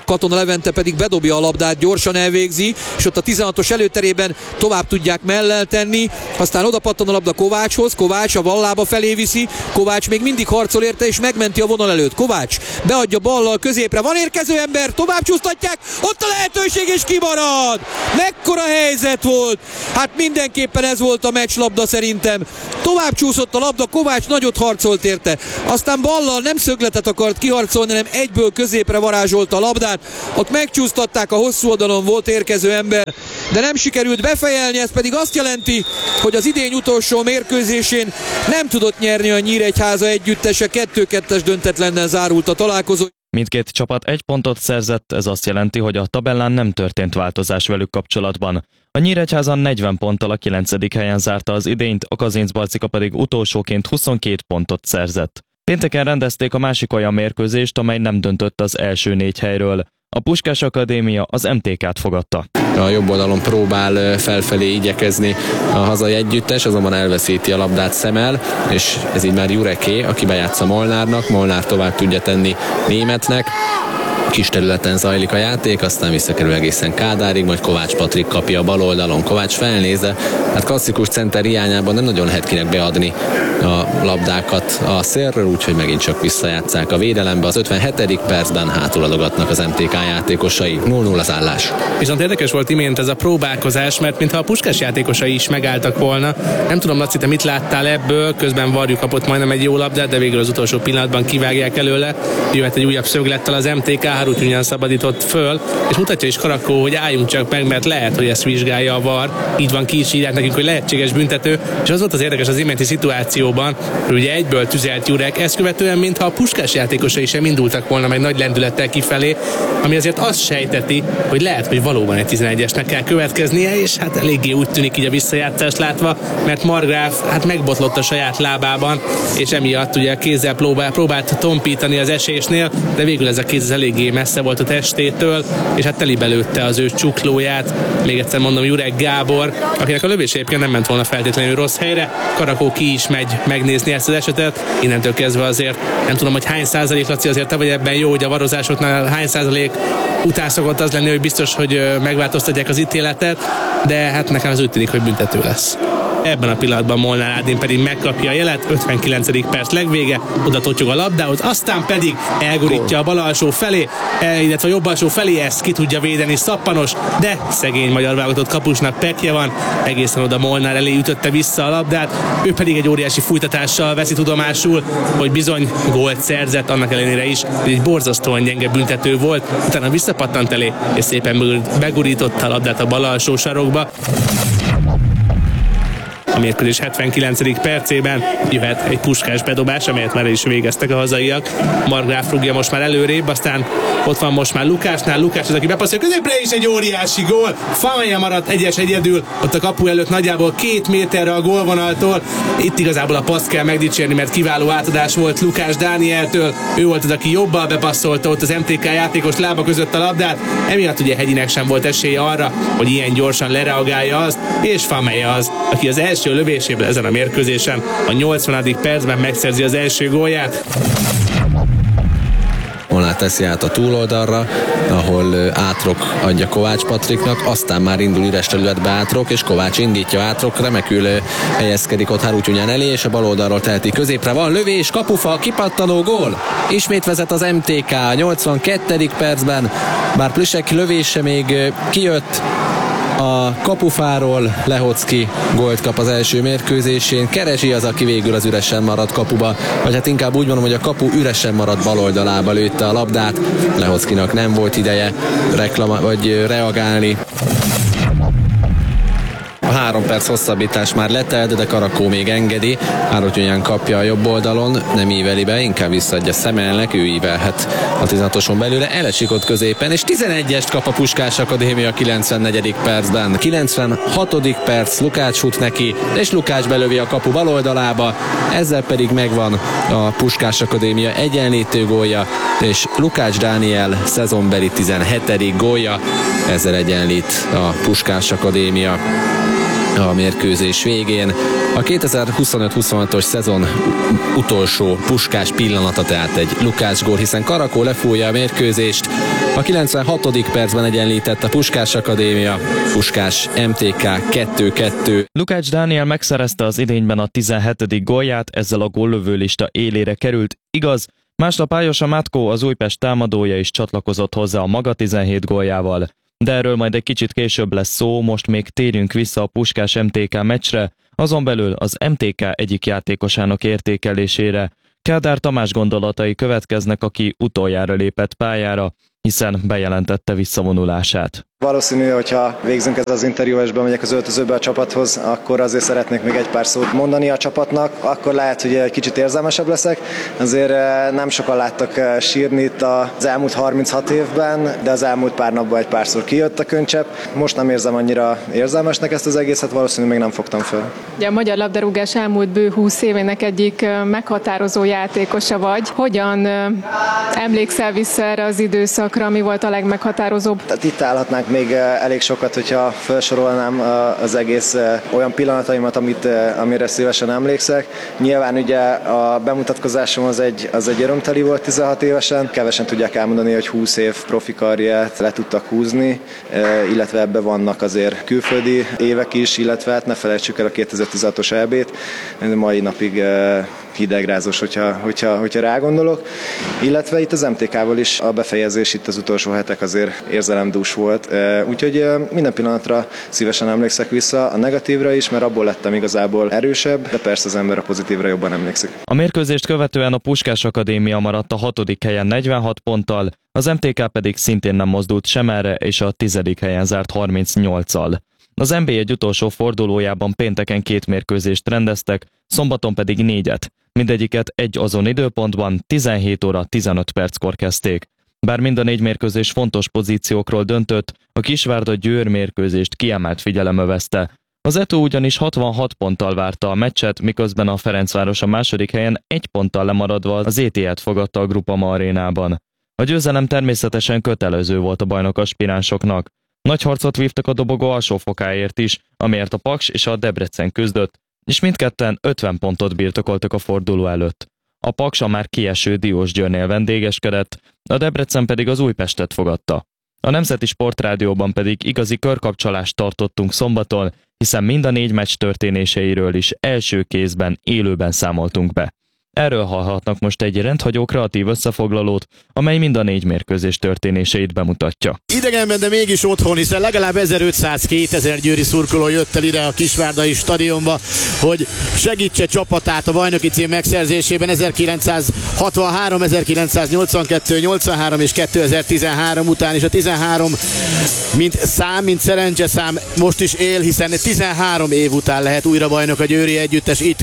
Katona Levente pedig bedobja a labdát, gyorsan elvégzi, és ott a 16-os előterében tovább tudják mellel tenni, aztán oda pattan a labda Kovácshoz, Kovács a ballába felé viszi, Kovács még mindig harcol érte, és megmenti a vonal előtt. Kovács beadja ballal középre, van érkező ember, tovább csúsztatják, ott a lehetőség és kimarad! Mekkora helyzet volt! Hát mindenképpen ez volt a meccslabda szerintem. Tovább csúszott a labda, Kovács nagyot harcolt érte, aztán ballal nem szögletet akart kiharcolni, hanem egyből középre varázsolta a labdát, ott megcsúsztatták, a hosszú oldalon volt érkező ember, de nem sikerült befejelni, ez pedig azt jelenti, hogy az idény utolsó mérkőzésén nem tudott nyerni a Nyíregyháza együttese, 2-2-es döntetlennel zárult a találkozó. Mindkét csapat 1 pontot szerzett, ez azt jelenti, hogy a tabellán nem történt változás velük kapcsolatban. A Nyíregyháza 40 ponttal a 9. helyen zárta az idényt, a Kazincbarcika pedig utolsóként 22 pontot szerzett. Pénteken rendezték a másik olyan mérkőzést, amely nem döntött az első 4 helyről. A Puskás Akadémia az MTK-t fogadta. A jobb oldalon próbál felfelé igyekezni a hazai együttes, azonban elveszíti a labdát Szemel, és ez így már Jureké, aki bejátsza Molnárnak, Molnár tovább tudja tenni Németnek. Kis területen zajlik a játék, aztán visszakerül egészen Kádárig, majd Kovács Patrik kapja a bal oldalon. Kovács felnézze, hát klasszikus center hiányában nem nagyon lehet kinek beadni a labdákat a szélről, úgyhogy megint csak visszajátsszák a védelembe. Az 57. percben hátuladogatnak az MTK játékosai. 0-0 az állás. Viszont érdekes volt imént ez a próbálkozás, mert mintha a Puskás játékosai is megálltak volna. Nem tudom, Laci, te mit láttál ebből? Közben Varjú kapott majdnem egy jó labdát, de végül az utolsó pillanatban kivágják előle. Jöhet egy újabb szöglettel az MTK, Harutnyúján szabadított föl, és mutatja is Karakó, hogy álljunk csak meg, mert lehet, hogy ezt vizsgálja a VAR. Így van, ki is írják nekünk, hogy lehetséges büntető, és az volt az érdekes az iménti szituációban, hogy ugye egyből tüzelt Jurek, ezt követően mintha a Puskás játékosai sem indultak volna meg nagy lendülettel kifelé, ami azért azt sejteti, hogy lehet, hogy valóban egy 11-esnek kell következnie, és hát eléggé úgy tűnik így a visszajátszást látva, mert Margráf hát megbotlott a saját lábában, és emiatt ugye kézzel próbált tompítani az esésnél, de végül ez a kéz eléggé messze volt a testétől, és hát telibe lőtte az ő csuklóját. Még egyszer mondom, Jurek Gábor, akinek a lövés egyébként nem ment volna feltétlenül rossz helyre. Karakó ki is megy megnézni ezt az esetet. Innentől kezdve azért nem tudom, hogy hány százalék, Laci, azért te vagy ebben jó, hogy a varozásoknál hány százalék után szokott az lenni, hogy biztos, hogy megváltoztatják az ítéletet, de hát nekem az úgy tűnik, hogy büntető lesz. Ebben a pillanatban Molnár Ádám pedig megkapja a jelet, 59. perc legvége, oda totyog a labdához, aztán pedig elgurítja a bal alsó felé, illetve a jobb alsó felé, ezt ki tudja védeni Szappanos, de szegény magyar válogatott kapusnak pekje van, egészen oda Molnár elé ütötte vissza a labdát, ő pedig egy óriási fújtatással veszi tudomásul, hogy bizony gólt szerzett, annak ellenére is, hogy egy borzasztóan gyenge büntető volt, utána visszapattant elé, és szépen begurította a labdát a bal alsó sarokba. A mérkőzés 79. percében jöhet egy Puskás bedobás, amelyet már is végeztek a hazaiak. Margráf rúgja most már előrébb, aztán ott van most már Lukásnál. Lukás az, aki bepasszolja középre, is egy óriási gól. Fameja maradt egyedül ott a kapu előtt nagyjából 2 méterre a gólvonaltól. Itt igazából a paszt kell megdicsérni, mert kiváló átadás volt Lukás Dánieltől. Ő volt az, aki jobbal bepasszolta ott az MTK játékos lába között a labdát. Emiatt ugye Hegyinek sem volt esélye arra, hogy ilyen gyorsan lereagálja azt, és Fameja az, aki az első lövéséből ezen a mérkőzésen a 80. percben megszerzi az első gólját. Molnár teszi át a túloldalra, ahol Átrok adja Kovács Patriknak, aztán már indul üres területbe Átrok, és Kovács indítja Átrok, remekül helyezkedik ott Harutnyúján elé, és a bal oldalról teheti középre, van lövés, kapufa, kipattanó gól, ismét vezet az MTK a 82. percben, bár Plüsek lövése még kijött, a kapufáról Lehocki gólt kap az első mérkőzésén. Keresi az, aki végül az üresen maradt kapuba, vagy hát inkább úgy mondom, hogy a kapu üresen maradt bal oldalába lőtte a labdát. Lehockinak nem volt ideje reagálni. A 3 perc hosszabbítás már letelt, de Karakó még engedi. Harutnyúján kapja a jobb oldalon, nem íveli be, inkább visszaadja Szemelnek, ő ívelhet a 16-oson belőle, elesik ott középen, és 11-est kap a Puskás Akadémia 94. percben. 96. perc, Lukács fut neki, és Lukács belövi a kapu bal oldalába, ezzel pedig megvan a Puskás Akadémia egyenlítő gólja, és Lukács Dániel szezonbeli 17. gólja, ezzel egyenlít a Puskás Akadémia a mérkőzés végén. A 2025-26-os szezon utolsó Puskás pillanata, tehát egy Lukács gól, hiszen Karakó lefújja a mérkőzést, A 96. percben egyenlített a Puskás Akadémia, Puskás MTK 2-2. Lukács Dániel megszerezte az idényben a 17. gólját, ezzel a góllövőlista élére került. Igaz, másnap Ályosa Mátkó, az Újpest támadója is csatlakozott hozzá a maga 17 góljával. De erről majd egy kicsit később lesz szó, most még térjünk vissza a Puskás MTK meccsre, azon belül az MTK egyik játékosának értékelésére. Kádár Tamás gondolatai következnek, aki utoljára lépett pályára, hiszen bejelentette visszavonulását. Valószínű, hogyha végzünk ez az interjú és bemegyek az öltözőbe a csapathoz, akkor azért szeretnék még egy pár szót mondani a csapatnak. Akkor lehet, hogy egy kicsit érzelmesebb leszek. Azért nem sokan láttak sírni itt az elmúlt 36 évben, de az elmúlt pár napban egy párszor kijött a könycsepp. Most nem érzem annyira érzelmesnek ezt az egészet, valószínűleg még nem fogtam fel. Ugye a magyar labdarúgás elmúlt bő 20 évének egyik meghatározó játékosa vagy. Hogyan emlékszel vissza erre az időszakra, mi volt a legmeghatározóbb? Tehát itt állhatnánk még elég sokat, hogyha felsorolnám az egész olyan pillanataimat, amire szívesen emlékszek. Nyilván ugye a bemutatkozásom az egy örömteli volt 16 évesen. Kevesen tudják elmondani, hogy 20 év profi karriert le tudtak húzni, illetve ebben vannak azért külföldi évek is, illetve hát ne felejtsük el a 2016-os EB-t, mai napig hidegrázós, hogyha rágondolok. Illetve itt az MTK-val is a befejezés, itt az utolsó hetek azért érzelemdús volt. Úgyhogy minden pillanatra szívesen emlékszek vissza, a negatívra is, mert abból lettem igazából erősebb, de persze az ember a pozitívra jobban emlékszik. A mérkőzést követően a Puskás Akadémia maradt a 6. helyen 46 ponttal, az MTK pedig szintén nem mozdult sem erre, és a 10. helyen zárt 38-al. Az NB1 utolsó fordulójában pénteken 2 mérkőzést rendeztek, szombaton pedig 4-et. Mindegyiket egy azon időpontban 17 óra 15 perckor kezdték. Bár mind a 4 mérkőzés fontos pozíciókról döntött, a Kisvárda-Győr mérkőzést kiemelt figyelem övezte. Az Eto ugyanis 66 ponttal várta a meccset, miközben a Ferencváros a második helyen 1 ponttal lemaradva az ETH-t fogadta a Groupama arénában. A győzelem természetesen kötelező volt a bajnok aspiránsoknak. Nagy harcot vívtak a dobogó alsófokáért is, amelyért a Paks és a Debrecen küzdött, és mindketten 50 pontot birtokoltak a forduló előtt. A Paks a már kieső Diósgyőrnél vendégeskedett, a Debrecen pedig az Újpestet fogadta. A Nemzeti Sportrádióban pedig igazi körkapcsolást tartottunk szombaton, hiszen mind a 4 meccs történéseiről is első kézben, élőben számoltunk be. Erről hallhatnak most egy rendhagyó kreatív összefoglalót, amely mind a 4 mérkőzés történéseit bemutatja. Idegenben, de mégis otthon, hiszen legalább 1500-2000 győri szurkoló jött el ide a Kisvárdai stadionba, hogy segítse csapatát a bajnoki cím megszerzésében 1963, 1982, 83 és 2013 után, és a 13 mint szerencseszám most is él, hiszen 13 év után lehet újra bajnok a győri együttes itt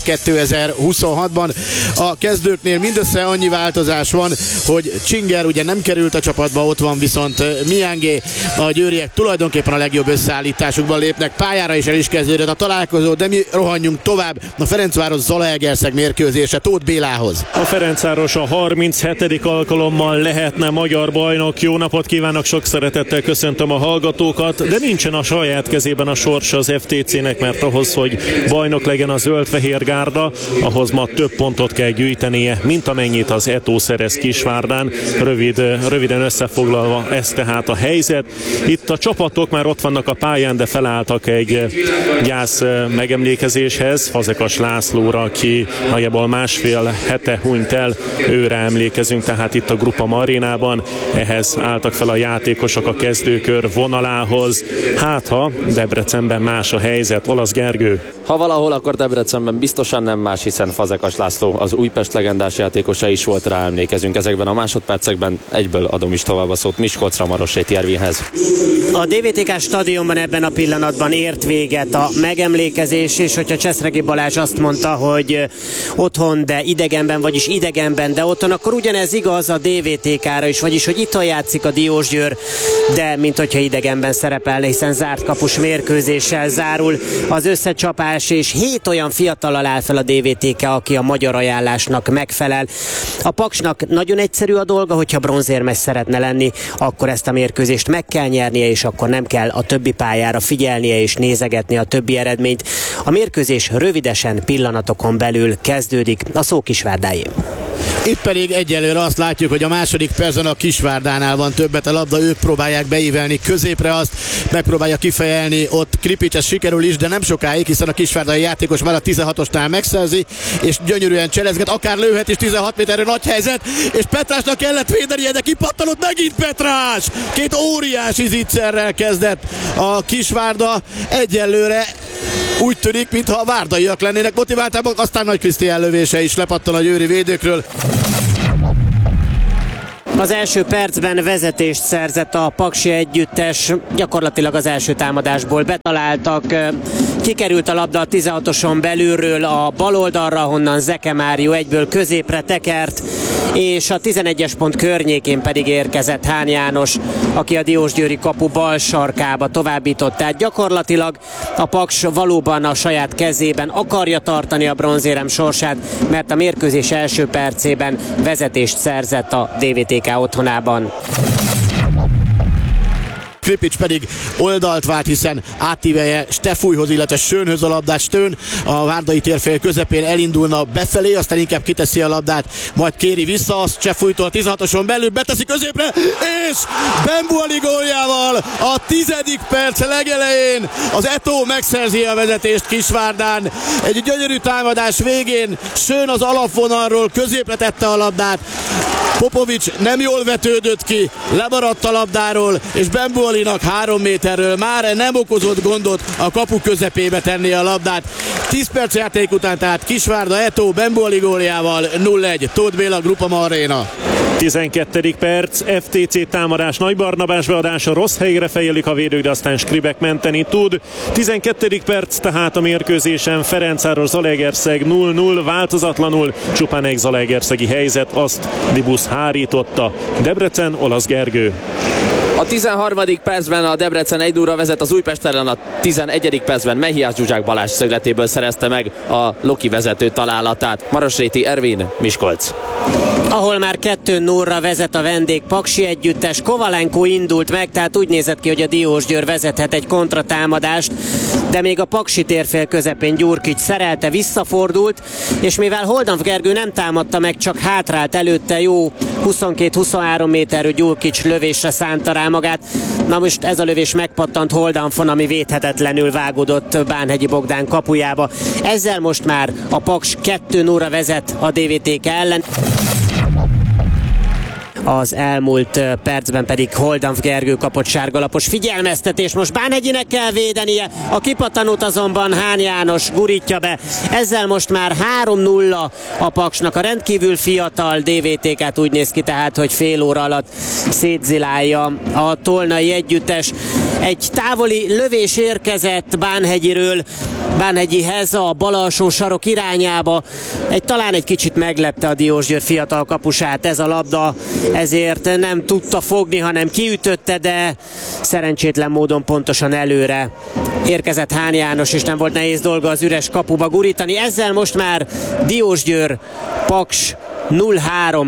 2026-ban. A kezdőknél mindössze annyi változás van, hogy Csinger ugye nem került a csapatba, ott van viszont Miangé. A győriek tulajdonképpen a legjobb összeállításukban lépnek pályára, és el is kezdődött a találkozó, de mi rohanjunk tovább a Ferencváros-Zalaegerszeg mérkőzése Tóth Bélához. A Ferencváros a 37. alkalommal lehetne magyar bajnok. Jó napot kívánok, sok szeretettel köszöntöm a hallgatókat, de nincsen a saját kezében a sorsa az FTC-nek, mert ahhoz, hogy bajnok legyen a zöld-fehér gárda, ahhoz ma több pontot kell gyűjtenie, mint amennyit az Eto szerez Kisvárdán. Röviden összefoglalva ez tehát a helyzet. Itt a csapatok már ott vannak a pályán, de felálltak egy gyász megemlékezéshez. Fazekas Lászlóra, aki nagyjából másfél hete hunyt el, őre emlékezünk tehát itt a Groupama arénában. Ehhez álltak fel a játékosok a kezdőkör vonalához. Hát ha Debrecenben más a helyzet, Olasz Gergő. Ha valahol, akkor Debrecenben biztosan nem más, hiszen Fazekas László az Újpest legendás játékosa is volt, rá emlékezünk ezekben a másodpercekben. Egyből adom is tovább a szót Miskolcra, Marosséti Ervinhez. A DVTK stadionban ebben a pillanatban ért véget a megemlékezés, és hogyha Cseszregi Balázs azt mondta, hogy otthon, de idegenben, vagyis idegenben, de otthon, akkor ugyanez igaz a DVTK-ra is, vagyis hogy itthon játszik a Diósgyőr, de mint hogyha idegenben szerepelne, hiszen zárt kapus mérkőzéssel zárul az összecsapás, és 7 olyan fiatallal áll fel a DVTK, aki a magyar ajánlásnak megfelel. A Paksnak nagyon egyszerű a dolga, hogyha bronzérmes szeretne lenni, akkor ezt a mérkőzést meg kell nyernie, és akkor nem kell a többi pályára figyelnie és nézegetni a többi eredményt. A mérkőzés rövidesen pillanatokon belül kezdődik, a szó Kisvárdáé. Itt pedig egyelőre azt látjuk, hogy a második percben a Kisvárdánál van többet a labda, ők próbálják beívelni középre, azt megpróbálja kifejelni, ott Kripics, ez sikerül is, de nem sokáig, hiszen a kisvárdai játékos már a 16-osnál megszerzi, és gyönyörűen cselezget, akár lőhet is 16 méterre, nagy helyzet, és Petrásnak kellett védenie, de kipattanott megint Petrás! Két óriási zicserrel kezdett a Kisvárda, egyelőre úgy tűnik, mintha a várdaiak lennének motiváltabbak, aztán Nagy Krisztián lövése is lepattan a győri védőkről. Az első percben vezetést szerzett a paksi együttes, gyakorlatilag az első támadásból betaláltak, kikerült a labda a 16-oson belülről a bal oldalra, honnan Zeke Mário egyből középre tekert, és a 11-es pont környékén pedig érkezett Hán János, aki a diósgyőri kapu bal sarkába továbbított. Tehát gyakorlatilag a Paks valóban a saját kezében akarja tartani a bronzérem sorsát, mert a mérkőzés első percében vezetést szerzett a DVTK otthonában. Kripics pedig oldalt vált, hiszen átívelje Stefújhoz, illetve Schönhöz a labdát. Stön a várdai térfél közepén elindulna befelé, aztán inkább kiteszi a labdát, majd kéri vissza, azt Stefújtól a 16-oson belül beteszi középre, és Bembuali góljával a 10. perc legelején az Eto'o megszerzi a vezetést Kisvárdán. Egy gyönyörű támadás végén Schön az alapvonalról középre tette a labdát, Popovics nem jól vetődött ki, lemaradt a labdáról, és Bembualinak 3 méterről már nem okozott gondot a kapu közepébe tenni a labdát. 10 perc játék után tehát Kisvárda Eto'o Bembuali góljával 0-1. Tóth Béla, Groupama Arena. 12. perc, FTC támadás, Nagy Barnabás beadása, rossz helyre fejelik a védők, de aztán Skribek menteni tud. 12. perc tehát a mérkőzésen, Ferencváros Zalaegerszeg 0-0, változatlanul, csupán egy zalaegerszegi helyzet, azt Dibusz hárította. Debrecen, Olasz Gergő. A 13. percben a Debrecen 1-0-ra vezet, az Újpest ellen a 11. percben Mehiás Zsuzsák Balázs szögletéből szerezte meg a Loki vezető találatát. Marosréti Ervin, Miskolc. Ahol már 2-0-ra vezet a vendég paksi együttes, Kovalenko indult meg, tehát úgy nézett ki, hogy a Diósgyőr vezethet egy kontratámadást, de még a paksi térfél közepén Gyurkics szerelte, visszafordult, és mivel Holdanf Gergő nem támadta meg, csak hátrált előtte, jó 22-23 méterű Gyurkics lövésre szánta rá magát. Na most ez a lövés megpattant Holdanfon, ami védhetetlenül vágódott Bánhegyi Bogdán kapujába. Ezzel most már a Paks 2-0-ra vezet a DVTK ellen. Az elmúlt percben pedig Holdanf Gergő kapott sárgalapos figyelmeztetés. Most Bánhegyinek kell védenie, a kipattanót azonban Hán János gurítja be. Ezzel most már 3-0 a Paksnak. A rendkívül fiatal DVTK-t úgy néz ki tehát, hogy fél óra alatt szétzilálja a tolnai együttes. Egy távoli lövés érkezett Bánhegyiről, Bánhegyihez a bal alsó sarok irányába. Talán egy kicsit meglepte a Diósgyőr fiatal kapusát ez a labda, ezért nem tudta fogni, hanem kiütötte, de szerencsétlen módon pontosan előre érkezett Hán János, és nem volt nehéz dolga az üres kapuba gurítani. Ezzel most már Diósgyőr Paks 0-3.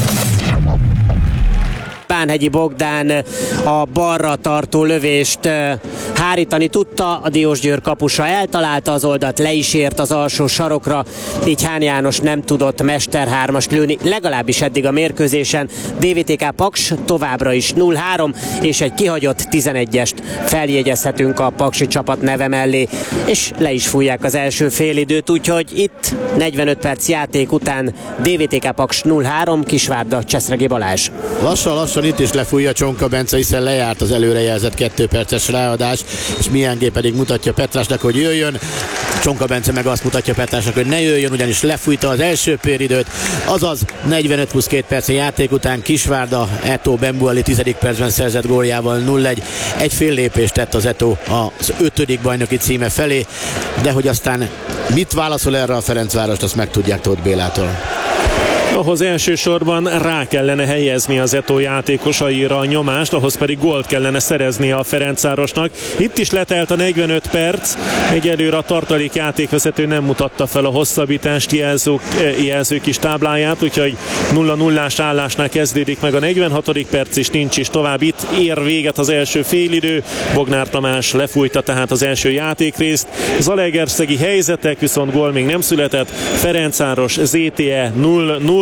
Bánhegyi Bogdán a balra tartó lövést hárítani tudta, a Diósgyőr kapusa eltalálta az oldalt, le is ért az alsó sarokra, így Hán János nem tudott mesterhármast lőni, legalábbis eddig a mérkőzésen. DVTK Paks továbbra is 0-3, és egy kihagyott 11-est feljegyezhetünk a paksi csapat neve mellé, és le is fújják az első félidőt, úgyhogy itt 45 perc játék után DVTK Paks 0-3, Kisvárda Cseszregi Balázs. Lassan itt is lefújja Csonka Bence, hiszen lejárt az előrejelzett 2 perces ráadás, és Miángé pedig mutatja Petrásnak, hogy jöjjön. Csonka Bence meg azt mutatja Petrásnak, hogy ne jöjjön, ugyanis lefújta az első félidőt, azaz 45 plusz 2 perc játék után Kisvárda Eto'o Bembuali 10. percben szerzett góljával 0-1. Egy fél lépést tett az Eto'o az 5. bajnoki címe felé, de hogy aztán mit válaszol erre a Ferencvárost, azt megtudják Tóth Bélától. Ahhoz elsősorban rá kellene helyezni az Eto'o játékosaira a nyomást, ahhoz pedig gólt kellene szerezni a Ferencvárosnak. Itt is letelt a 45 perc, egyelőre a tartalék játékvezető nem mutatta fel a hosszabbítást jelző kis tábláját, úgyhogy 0-0-ás állásnál kezdődik meg a 46. perc, és nincs is tovább. Itt ér véget az első félidő, Bognár Tamás lefújta tehát az első játékrészt. Zalaegerszegi helyzetek, viszont gól még nem született. Ferencváros ZTE 0-0,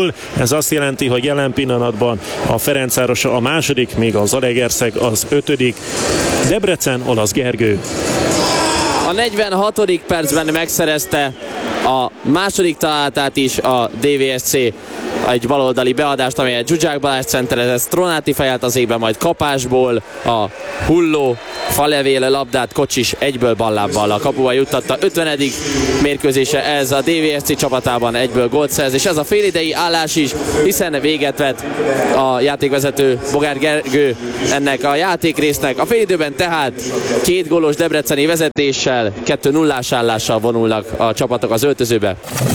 2-0. Ez azt jelenti, hogy jelen pillanatban a Ferencváros a második, még a Zalaegerszeg az 5. Debrecen, Olasz Gergő. A 46. percben megszerezte a második találatát is a DVSC, egy baloldali beadást, amelyet Zsuzsák Balázs centerezett, Stronati fejelt az égbe, majd kapásból a hulló falevél labdát Kocsis egyből ballábbal a kapuba juttatta. 50. mérkőzése ez a DVSC csapatában, egyből gólt szerez, és ez a félidei állás is, hiszen véget vett a játékvezető Bogár Gergő ennek a játékrésznek. A félidőben tehát 2 gólos debreceni vezetéssel, 2-0-ás állással vonulnak a csapatok az öltözőbe.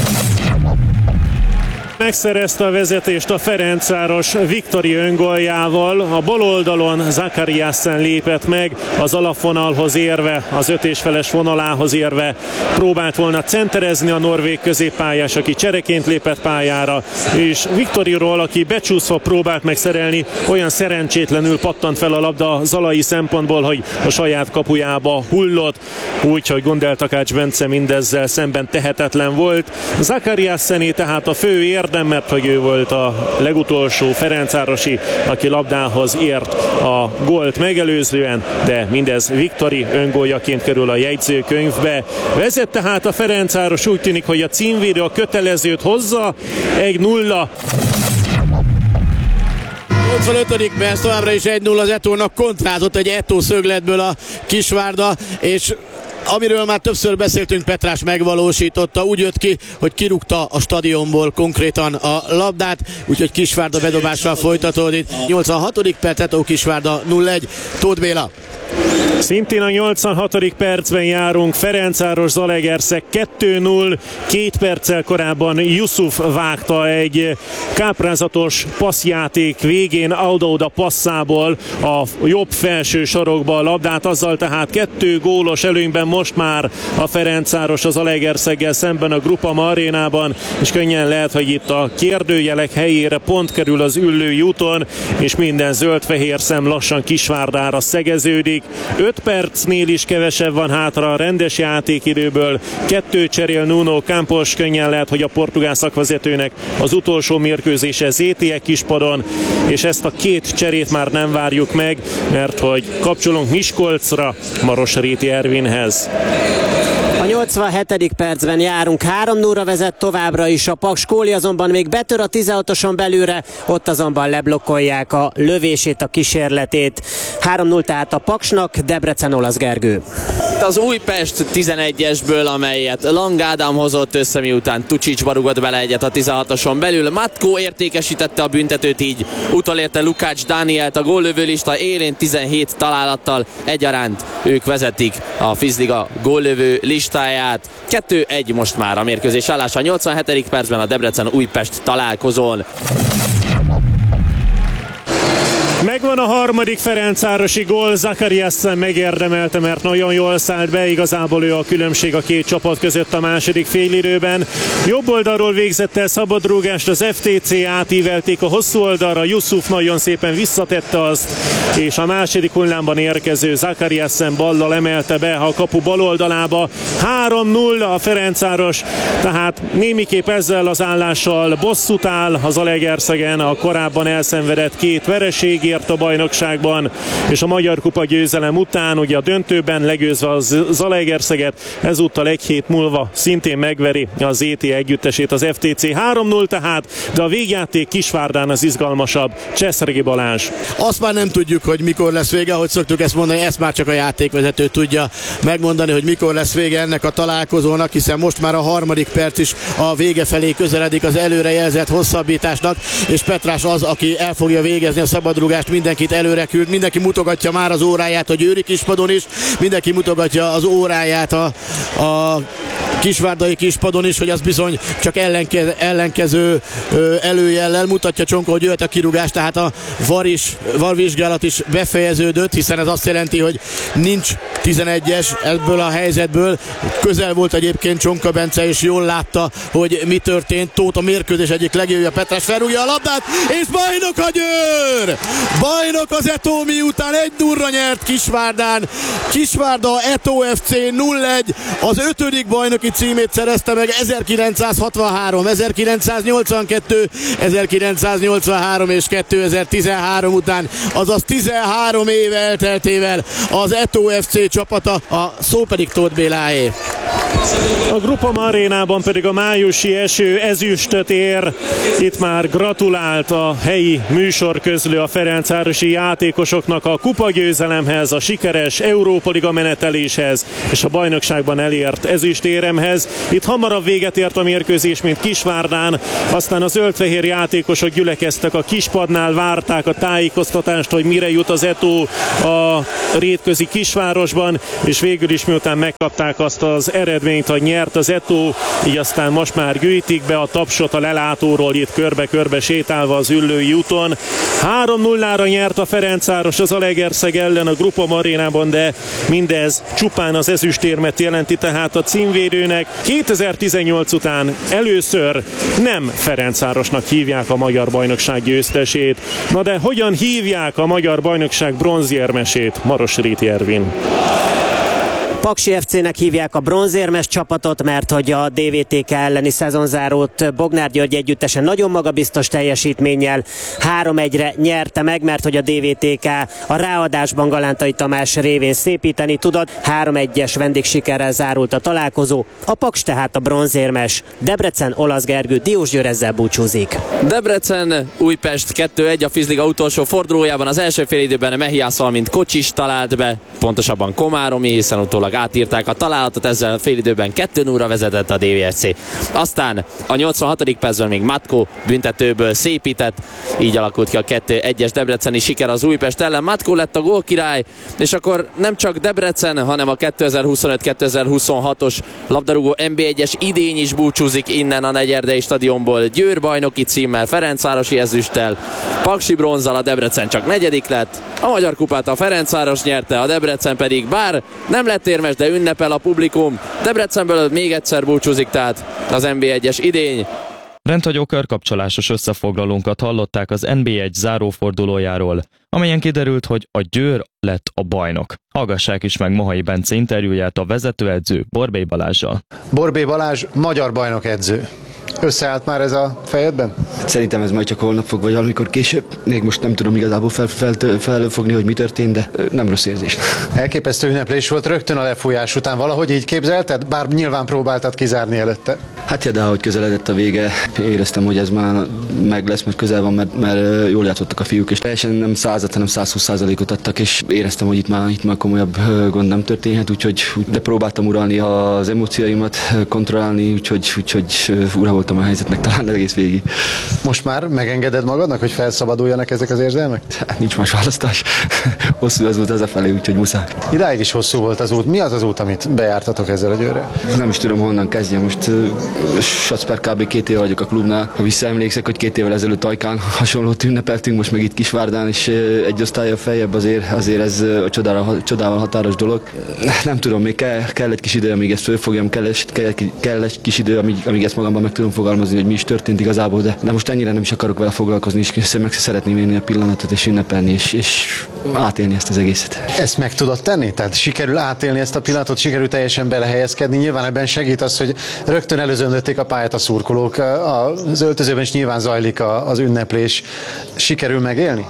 Megszerezte a vezetést a Ferencváros Viktori öngoljával. A bal oldalon Zakariassen lépett meg, az alapvonalhoz érve, az 5,5-es vonalához érve próbált volna centerezni a norvég középpályás, aki csereként lépett pályára, és Viktoriról, aki becsúszva próbált megszerelni, olyan szerencsétlenül pattant fel a labda zalai szempontból, hogy a saját kapujába hullott, úgyhogy Gondel Takács Bence mindezzel szemben tehetetlen volt. Zakariassené tehát a fő érdem, mert hogy ő volt a legutolsó ferencvárosi, aki labdához ért a gólt megelőzően, de mindez Viktori öngóljaként kerül a jegyzőkönyvbe. Vezet tehát a Ferencváros, úgy tűnik, hogy a címvédő a kötelezőt hozza, 1-0. 85. perc, továbbra is 1-0 az Etónak, kontrázott egy Etó szögletből a Kisvárda, és amiről már többször beszéltünk, Petrás megvalósította, úgy jött ki, hogy kirúgta a stadionból konkrétan a labdát, úgyhogy Kisvárda bedobással folytatódik. 86. perc, Etó Kisvárda 0-1. Tóth Béla. Szintén a 86. percben járunk, Ferencváros Zalaegerszeg 2-0, 2 perccel korábban Yusuf vágta egy káprázatos passzjáték végén Auda passzából a jobb felső sarokba a labdát, azzal tehát 2 gólos előnyben most már a Ferencváros az Zalaegerszeggel szemben a Groupama arénában, és könnyen lehet, hogy itt a kérdőjelek helyére pont kerül az Üllői úton, és minden zöld-fehér szem lassan Kisvárdára szegeződik. 5 percnél is kevesebb van hátra a rendes játékidőből. 2 cserél Nuno Campos, könnyen lehet, hogy a portugál szakvezetőnek az utolsó mérkőzése ZTE Kispadon, és ezt a 2 cserét már nem várjuk meg, mert hogy kapcsolunk Miskolcra, Marosréti Ervinhez. A 87. percben járunk, 3-0-ra vezet továbbra is a Paks. Kóli azonban még betör a 16-oson belőle, ott azonban leblokkolják a lövését, a kísérletét. 3-0 tehát a Paksnak, Debrecen, Olasz Gergő. Az Újpest 11-esből, amelyet Lang Ádám hozott össze, miután Tucsicsba rugott bele egyet a 16-oson belül. Matko értékesítette a büntetőt, így utolérte Lukács Dánielt a góllövőlista élén 17 találattal egyaránt. Ők vezetik a Fizliga góllövő listáját. 2-1 most már a mérkőzés állása. 87. percben a Debrecen-Újpest találkozón. Megvan a harmadik ferencvárosi gól, Zakariassen megérdemelte, mert nagyon jól szállt be, igazából ő a különbség a két csapat között a második félidőben. Jobb oldalról végzett el szabadrúgást, az FTC átívelték a hosszú oldalra, Yusuf nagyon szépen visszatette azt, és a második hullámban érkező Zakariassen ballal emelte be a kapu bal oldalába. 3-0 a Ferencváros, tehát némiképp ezzel az állással bosszút áll az Zalaegerszegen a korábban elszenvedett 2 vereségért a bajnokságban, és a Magyar Kupa győzelem után, ugye a döntőben legyőzve a Zalaegerszeget, ezúttal egy hét múlva szintén megveri az ZTE együttesét az FTC. 3-0 tehát, de a végjáték Kisvárdán az izgalmasabb. Cseszregi Balázs. Azt már nem tudjuk, hogy mikor lesz vége, ahogy szoktuk ezt mondani, ezt már csak a játékvezető tudja megmondani, hogy mikor lesz vége ennek a találkozónak, hiszen most már a harmadik perc is a vége felé közeledik az előrejelzett hosszabbításnak, és Petrás az, aki el fogja végezni a szabadrugást, mindenkit előre küld, mindenki mutogatja már az óráját a Győri Kispadon is, mindenki mutogatja az óráját a kisvárdai Kispadon is, hogy az bizony csak ellenkező előjellel mutatja Csonka, hogy jöhet a kirúgás, tehát a VAR vizsgálat is befejeződött, hiszen ez azt jelenti, hogy nincs 11-es ebből a helyzetből. Közel volt egyébként Csonka Bence, és jól látta, hogy mi történt. Tóth a mérkőzés egyik legjobbja, Petrás felrúgja a labdát, és bajnok a Győr! Bajnok az Etó, miután 1-0-ra nyert Kisvárdán. Kisvárda Etó FC 0-1, az 5. bajnoki bajnoki címét szerezte meg 1963, 1982, 1983 és 2013 után, azaz 13 év elteltével az Eto FC csapata, a szó pedig Tóth Béláé. A Groupama arénában pedig a májusi eső ezüstöt ér. Itt már gratulált a helyi műsorközlő a ferencvárosi játékosoknak a kupagyőzelemhez, a sikeres Európa Liga meneteléshez és a bajnokságban elért ezüstéremhez. Itt hamarabb véget ért a mérkőzés, mint Kisvárdán, aztán a zöldfehér játékosok gyülekeztek a kispadnál, várták a tájékoztatást, hogy mire jut az Eto a rétközi kisvárosban, és végül is miután megkapták azt az eredményt, hogy nyert az Eto, így aztán most már gyűjtik be a tapsot a lelátóról itt körbe-körbe sétálva az Üllői úton. 3-0-ra nyert a Ferencváros az Zalaegerszeg ellen a Groupama arénában, de mindez csupán az ezüstérmet jelenti, tehát a címvédőnek 2018 után először nem Ferencvárosnak hívják a magyar bajnokság győztesét. Na de hogyan hívják a magyar bajnokság bronzérmesét? Marosréti Ervin. Paksi FC-nek hívják a bronzérmes csapatot, mert hogy a DVTK elleni szezonzárót Bognár György együttesen nagyon magabiztos teljesítménnyel 3-1-re nyerte meg, mert hogy a DVTK a ráadásban Galántai Tamás révén szépíteni tudott. 3-1-es vendégsikerrel zárult a találkozó, a Paks tehát a bronzérmes. Debrecen, Olasz Gergő, Diós Győr ezzel búcsúzik. Debrecen, Újpest 2-1 a Fizliga utolsó fordulójában. Az első félidőben Mehiás Almint Kocsis talált be, pontosabban Komáromi, hiszen utólag átírták a találatot, ezzel félidőben 2-0-ra vezetett a DVSC. Aztán a 86. percben még Matko büntetőből szépített, így alakult ki a 2-1-es debreceni siker az Újpest ellen. Matko lett a gólkirály, és akkor nem csak Debrecen, hanem a 2025-2026-os labdarúgó NB1-es idény is búcsúzik innen a Negyerdei stadionból. Győr bajnoki címmel, Ferencvárosi ezüsttel, Paksi bronzzal, a Debrecen csak negyedik lett. A Magyar Kupát a Ferencváros nyerte, a Debrecen pedig bár nem lett érmes, de ünnepel a publikum. Debrecenből még egyszer búcsúzik tehát az NB1-es idény. Rendhagyó körkapcsolásos összefoglalónkat hallották az NB1 zárófordulójáról, amelyen kiderült, hogy a Győr lett a bajnok. Hallgassák is meg Mohai Bence interjúját a vezetőedző Borbély Balázssal. Borbély Balázs, magyar bajnok edző. Összeállt már ez a fejedben? Szerintem ez majd csak holnap fog, vagy valamikor később. Még most nem tudom igazából felfogni, hogy mi történt, de nem rossz érzés. Elképesztő ünneplés volt rögtön a lefújás után. Valahogy így képzelted? Bár nyilván próbáltad kizárni előtte. Hát ja, de ahogy közeledett a vége, éreztem, hogy ez már meg lesz, mert közel van, mert jól játszottak a fiúk, és teljesen nem 100, hanem 120%-ot adtak, és éreztem, hogy itt már komolyabb gond nem történhet, de próbáltam uralni az emócióimat, kontrollálni, úgyhogy ura voltam a helyzetnek talán egész végig. Most már megengeded magadnak, hogy felszabaduljanak ezek az érzelmek? Hát nincs más választás. Hosszú az út hazafelé, úgyhogy muszáj. Idáig is hosszú volt az út. Mi az az út, amit bejártatok ezzel a Győrrel? Nem is tudom, honnan kezdjem. Most Sacper kb. 2 éve vagyok a klubnál. Ha visszaemlékszek, hogy 2 évvel ezelőtt Ajkán hasonlót ünnepeltünk, most meg itt Kisvárdán, és egy osztállyal feljebb azért ez a csodával határos dolog. Nem tudom, még kell egy kis idő, amíg ezt fölfogjam, kell egy kis idő, amíg ezt magamban meg tudom fogalmazni, hogy mi is történt igazából, de most ennyire nem is akarok vele foglalkozni, és meg szeretném élni a pillanatot, és ünnepelni, és átélni ezt az egészet. Ezt meg tudod tenni? Tehát sikerül átélni ezt a pillanatot, sikerül teljesen belehelyezkedni. Nyilván ebben segít az, hogy rögtön előzöndötték a pályát a szurkolók. Az öltözőben is nyilván zajlik az ünneplés. Sikerül megélni?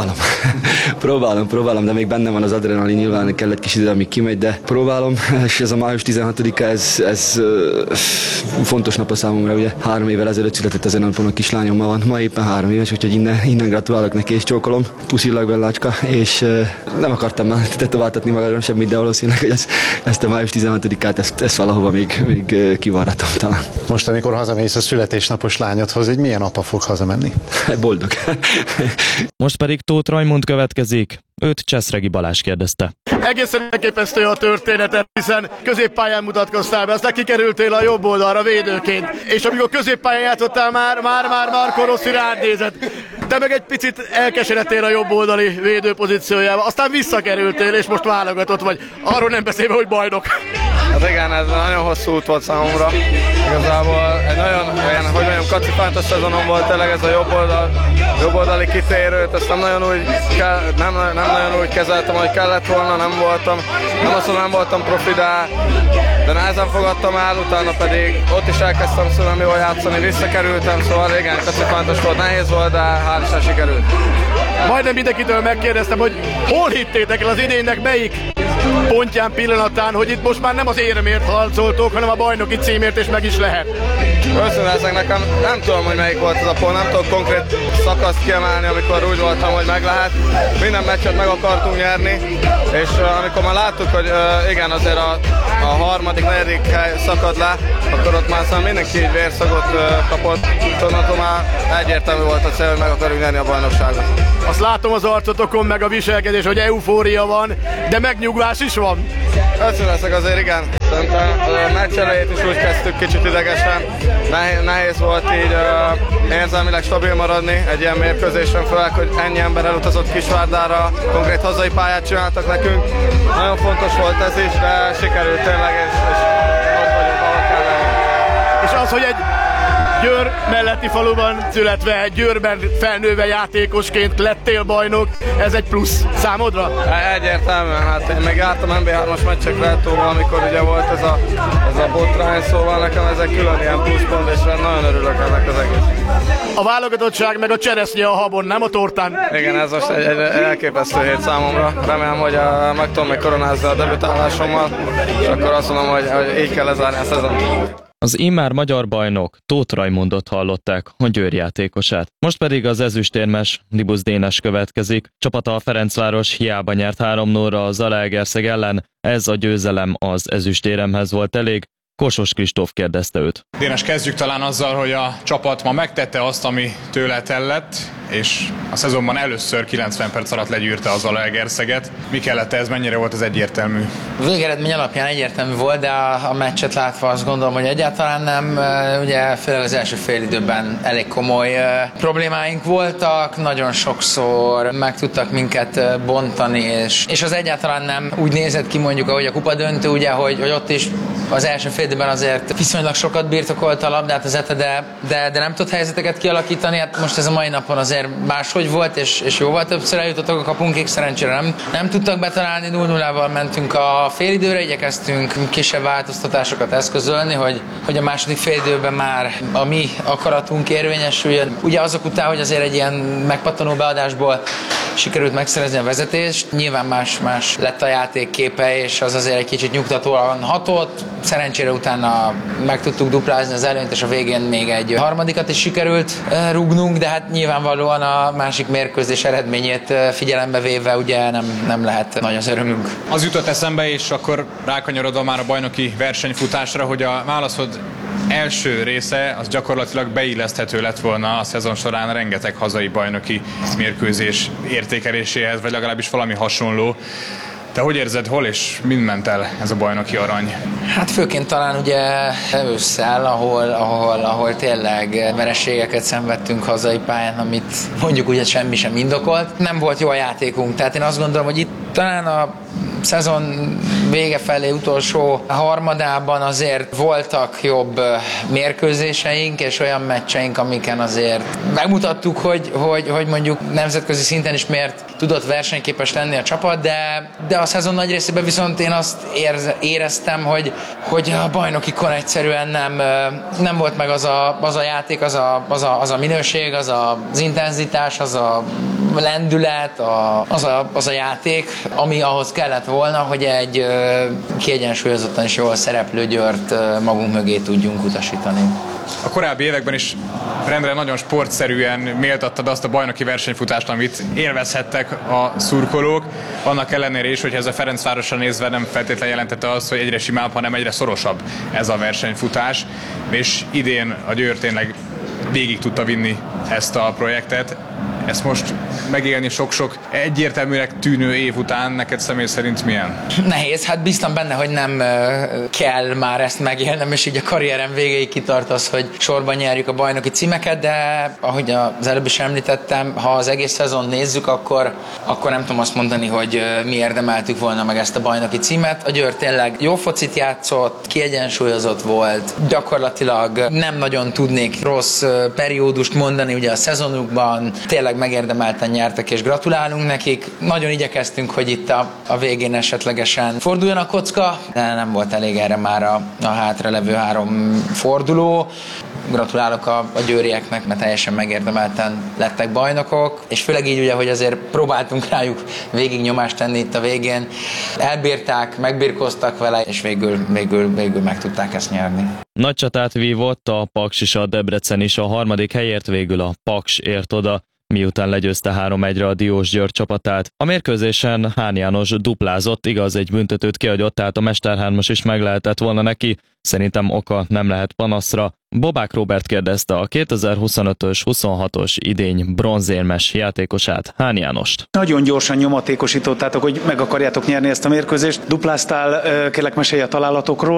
Próbálom, de még benne van az adrenalin, nyilván kell egy kis idő, amíg kimegy, de próbálom, és ez a május 16-a, ez fontos nap a számomra, ugye 3 évvel ezelőtt született ezen a napon a kislányom, ma éppen 3 éves, úgyhogy innen gratulálok neki, és csókolom. Puszillak, Bellácska, és nem akartam már tetováltatni magadon semmit, de valószínűleg, hogy ezt a május 16-át, ezt valahova még kivarratom talán. Most, amikor hazamész a születésnapos lányodhoz, egy milyen apa fog hazamenni? Boldog. Most pedig Tóth Rajmund következik. Őt Cseszregi Balázs kérdezte. Egészen elképesztő a történetet, hiszen középpályán mutatkoztál be, aztán kikerültél a jobb oldalra védőként, és amikor középpályán játszottál, már Marco Rossi rád nézett. Te meg egy picit elkeseredtél a jobb oldali védő pozíciójába, aztán visszakerültél, és most válogatott vagy. Arról nem beszélve, hogy bajnok. Hát igen, ez nagyon hosszú út volt számomra. Igazából egy nagyon kacifántos szezonom volt tényleg ez a jobboldali kitérőt, ezt nem nagyon úgy kezeltem, ahogy kellett volna, nem voltam profi, de nehezen fogadtam el, utána pedig ott is elkezdtem szóval jól játszani, visszakerültem, szóval igen, kacifántos volt, nehéz volt, de hál' Isten sikerült. Majdnem mindenkitől megkérdeztem, hogy hol hittétek el az idénynek melyik pontján, pillanatán, hogy itt most már nem az éremért harcoltok, hanem a bajnoki címért, és meg is lehet. Őszintén nekem nem tudom, hogy melyik volt ez a pont, nem tudok konkrét szakaszt kiemelni, amikor úgy voltam, hogy meg lehet. Minden meccset meg akartunk nyerni, és amikor már láttuk, hogy igen, azért a harmadik, negyedik hely szakad le, akkor ott már szóval mindenki így vérszagot kapott, onnantól már egyértelmű volt a cél, hogy meg akarjuk nyerni a bajnokságot. Azt látom az arcotokon, meg a viselkedés, hogy eufória van, de megnyugvás is van. Össze azért igen. Szerintem a meccs elejét is úgy kezdtük kicsit idegesen. Nehéz volt így érzelmileg stabil maradni egy ilyen mérkőzésen, főleg, hogy ennyi ember elutazott Kisvárdára, konkrét hazai pályát csináltak nekünk. Nagyon fontos volt ez is, de sikerült tényleg, és ott vagyunk, ahol kellene. És az, hogy egy Győr melletti faluban születve, Győrben felnőve játékosként lettél bajnok, ez egy plusz számodra? Egyértelműen, hát én még jártam MB3-as meccsekre Letóval, amikor ugye volt ez a botrány, szóval nekem ez egy külön ilyen pluszpont, és nagyon örülök ennek az egész. A válogatottság meg a cseresznye a habon, nem a tortán? Igen, ez most egy elképesztő hét számomra. Remélem, hogy meg tudom még koronázni a debütálásommal, és akkor azt mondom, hogy így kell lezárni a szezont. Az immár magyar bajnok Tóth Rajmundot hallották, a Győr játékosát. Most pedig az ezüstérmes Dibusz Dénes következik. Csapata a Ferencváros hiába nyert 3-0-ra a Zalaegerszeg ellen, ez a győzelem az ezüstéremhez volt elég. Kossos Kristóf kérdezte őt. Dénes, kezdjük talán azzal, hogy a csapat ma megtette azt, ami tőle tellett, és a szezonban először 90 perc alatt legyűrte a Zalaegerszeget. Mi kellett ez, mennyire volt ez egyértelmű? Végeredmény alapján egyértelmű volt, de a meccset látva azt gondolom, hogy egyáltalán nem. Ugye főleg az első fél időben elég komoly problémáink voltak, nagyon sokszor meg tudtak minket bontani, és az egyáltalán nem úgy nézett ki mondjuk, ahogy a kupadöntő, ugye, hogy ott is az első fél időben azért viszonylag sokat birtokolta a labdát az Ete, de nem tudott helyzeteket kialakítani. Hát most ez a mai napon azért máshogy volt, és jóval többször eljutottak a kapunkig, szerencsére nem tudtak betalálni, 0-0-val mentünk a félidőre, igyekeztünk kisebb változtatásokat eszközölni, hogy a második félidőben már a mi akaratunk érvényesüljön. Ugye azok után, hogy azért egy ilyen megpattanó beadásból sikerült megszerezni a vezetést, nyilván más lett a játék képe, és az azért egy kicsit nyugtatóan hatott. Szerencsére utána meg tudtuk duplázni az előnyt, és a végén még egy harmadikat is sikerült rúgnunk, de hát nyilvánvalóan a másik mérkőzés eredményét figyelembe véve ugye nem lehet nagy az örömünk. Az jutott eszembe, és akkor rákanyarodva már a bajnoki versenyfutásra, hogy a válaszod első része az gyakorlatilag beilleszthető lett volna a szezon során rengeteg hazai bajnoki mérkőzés értékeléséhez, vagy legalábbis valami hasonló. Te hogy érzed, hol és mind ment el ez a bajnoki arany? Hát főként talán ugye ősszel, ahol tényleg vereségeket szenvedtünk hazai pályán, amit mondjuk ugye semmi sem indokolt. Nem volt jó a játékunk, tehát én azt gondolom, hogy itt talán a szezon vége felé utolsó harmadában azért voltak jobb mérkőzéseink, és olyan meccseink, amiken azért megmutattuk, hogy mondjuk nemzetközi szinten is miért tudott versenyképes lenni a csapat, de a szezon nagy részében viszont én azt éreztem, hogy a bajnokikon egyszerűen nem volt meg az a játék, az a minőség, az intenzitás, az a lendület, az a játék, ami ahhoz kellett volna, hogy egy kiegyensúlyozottan és jól szereplő Győrt magunk mögé tudjunk utasítani. A korábbi években is rendre nagyon sportszerűen méltattad azt a bajnoki versenyfutást, amit élvezhettek a szurkolók. Annak ellenére is, hogy ez a Ferencvárosra nézve nem feltétlenül jelentette azt, hogy egyre simább, hanem egyre szorosabb ez a versenyfutás. És idén a Győr tényleg végig tudta vinni ezt a projektet. ezt most megélni sok-sok egyértelműnek tűnő év után neked személy szerint milyen? Nehéz, hát biztam benne, hogy nem kell már ezt megélnem, és így a karrierem végéig kitartasz, hogy sorban nyerjük a bajnoki címeket, de ahogy az előbb is említettem, ha az egész szezon nézzük, akkor nem tudom azt mondani, hogy mi érdemeltük volna meg ezt a bajnoki címet. A Győr tényleg jó focit játszott, kiegyensúlyozott volt, gyakorlatilag nem nagyon tudnék rossz periódust mondani ugye a szezonukban, tényleg megérdemelten nyertek, és gratulálunk nekik. Nagyon igyekeztünk, hogy itt a végén esetlegesen forduljon a kocka, de nem volt elég erre már a hátralevő 3 forduló. Gratulálok a győrieknek, mert teljesen megérdemelten lettek bajnokok, és főleg így ugye, hogy azért próbáltunk rájuk végig nyomást tenni itt a végén. Elbírták, megbirkóztak vele, és végül meg tudták ezt nyerni. Nagy csatát vívott a Paks és a Debrecen is, a harmadik helyért végül a Paks ért oda, miután legyőzte 3-1-re a Diósgyőr csapatát. A mérkőzésen Hán János duplázott, igaz, egy büntetőt kiadott, tehát a Mesterhármas is meg lehetett volna neki, szerintem oka nem lehet panaszra. Bobák Róbert kérdezte a 2025-ös, 26-os idény bronzérmes játékosát, Hán Jánost. Nagyon gyorsan nyomatékosítottátok, hogy meg akarjátok nyerni ezt a mérkőzést. Dupláztál, kérlek mesélj a találatokról.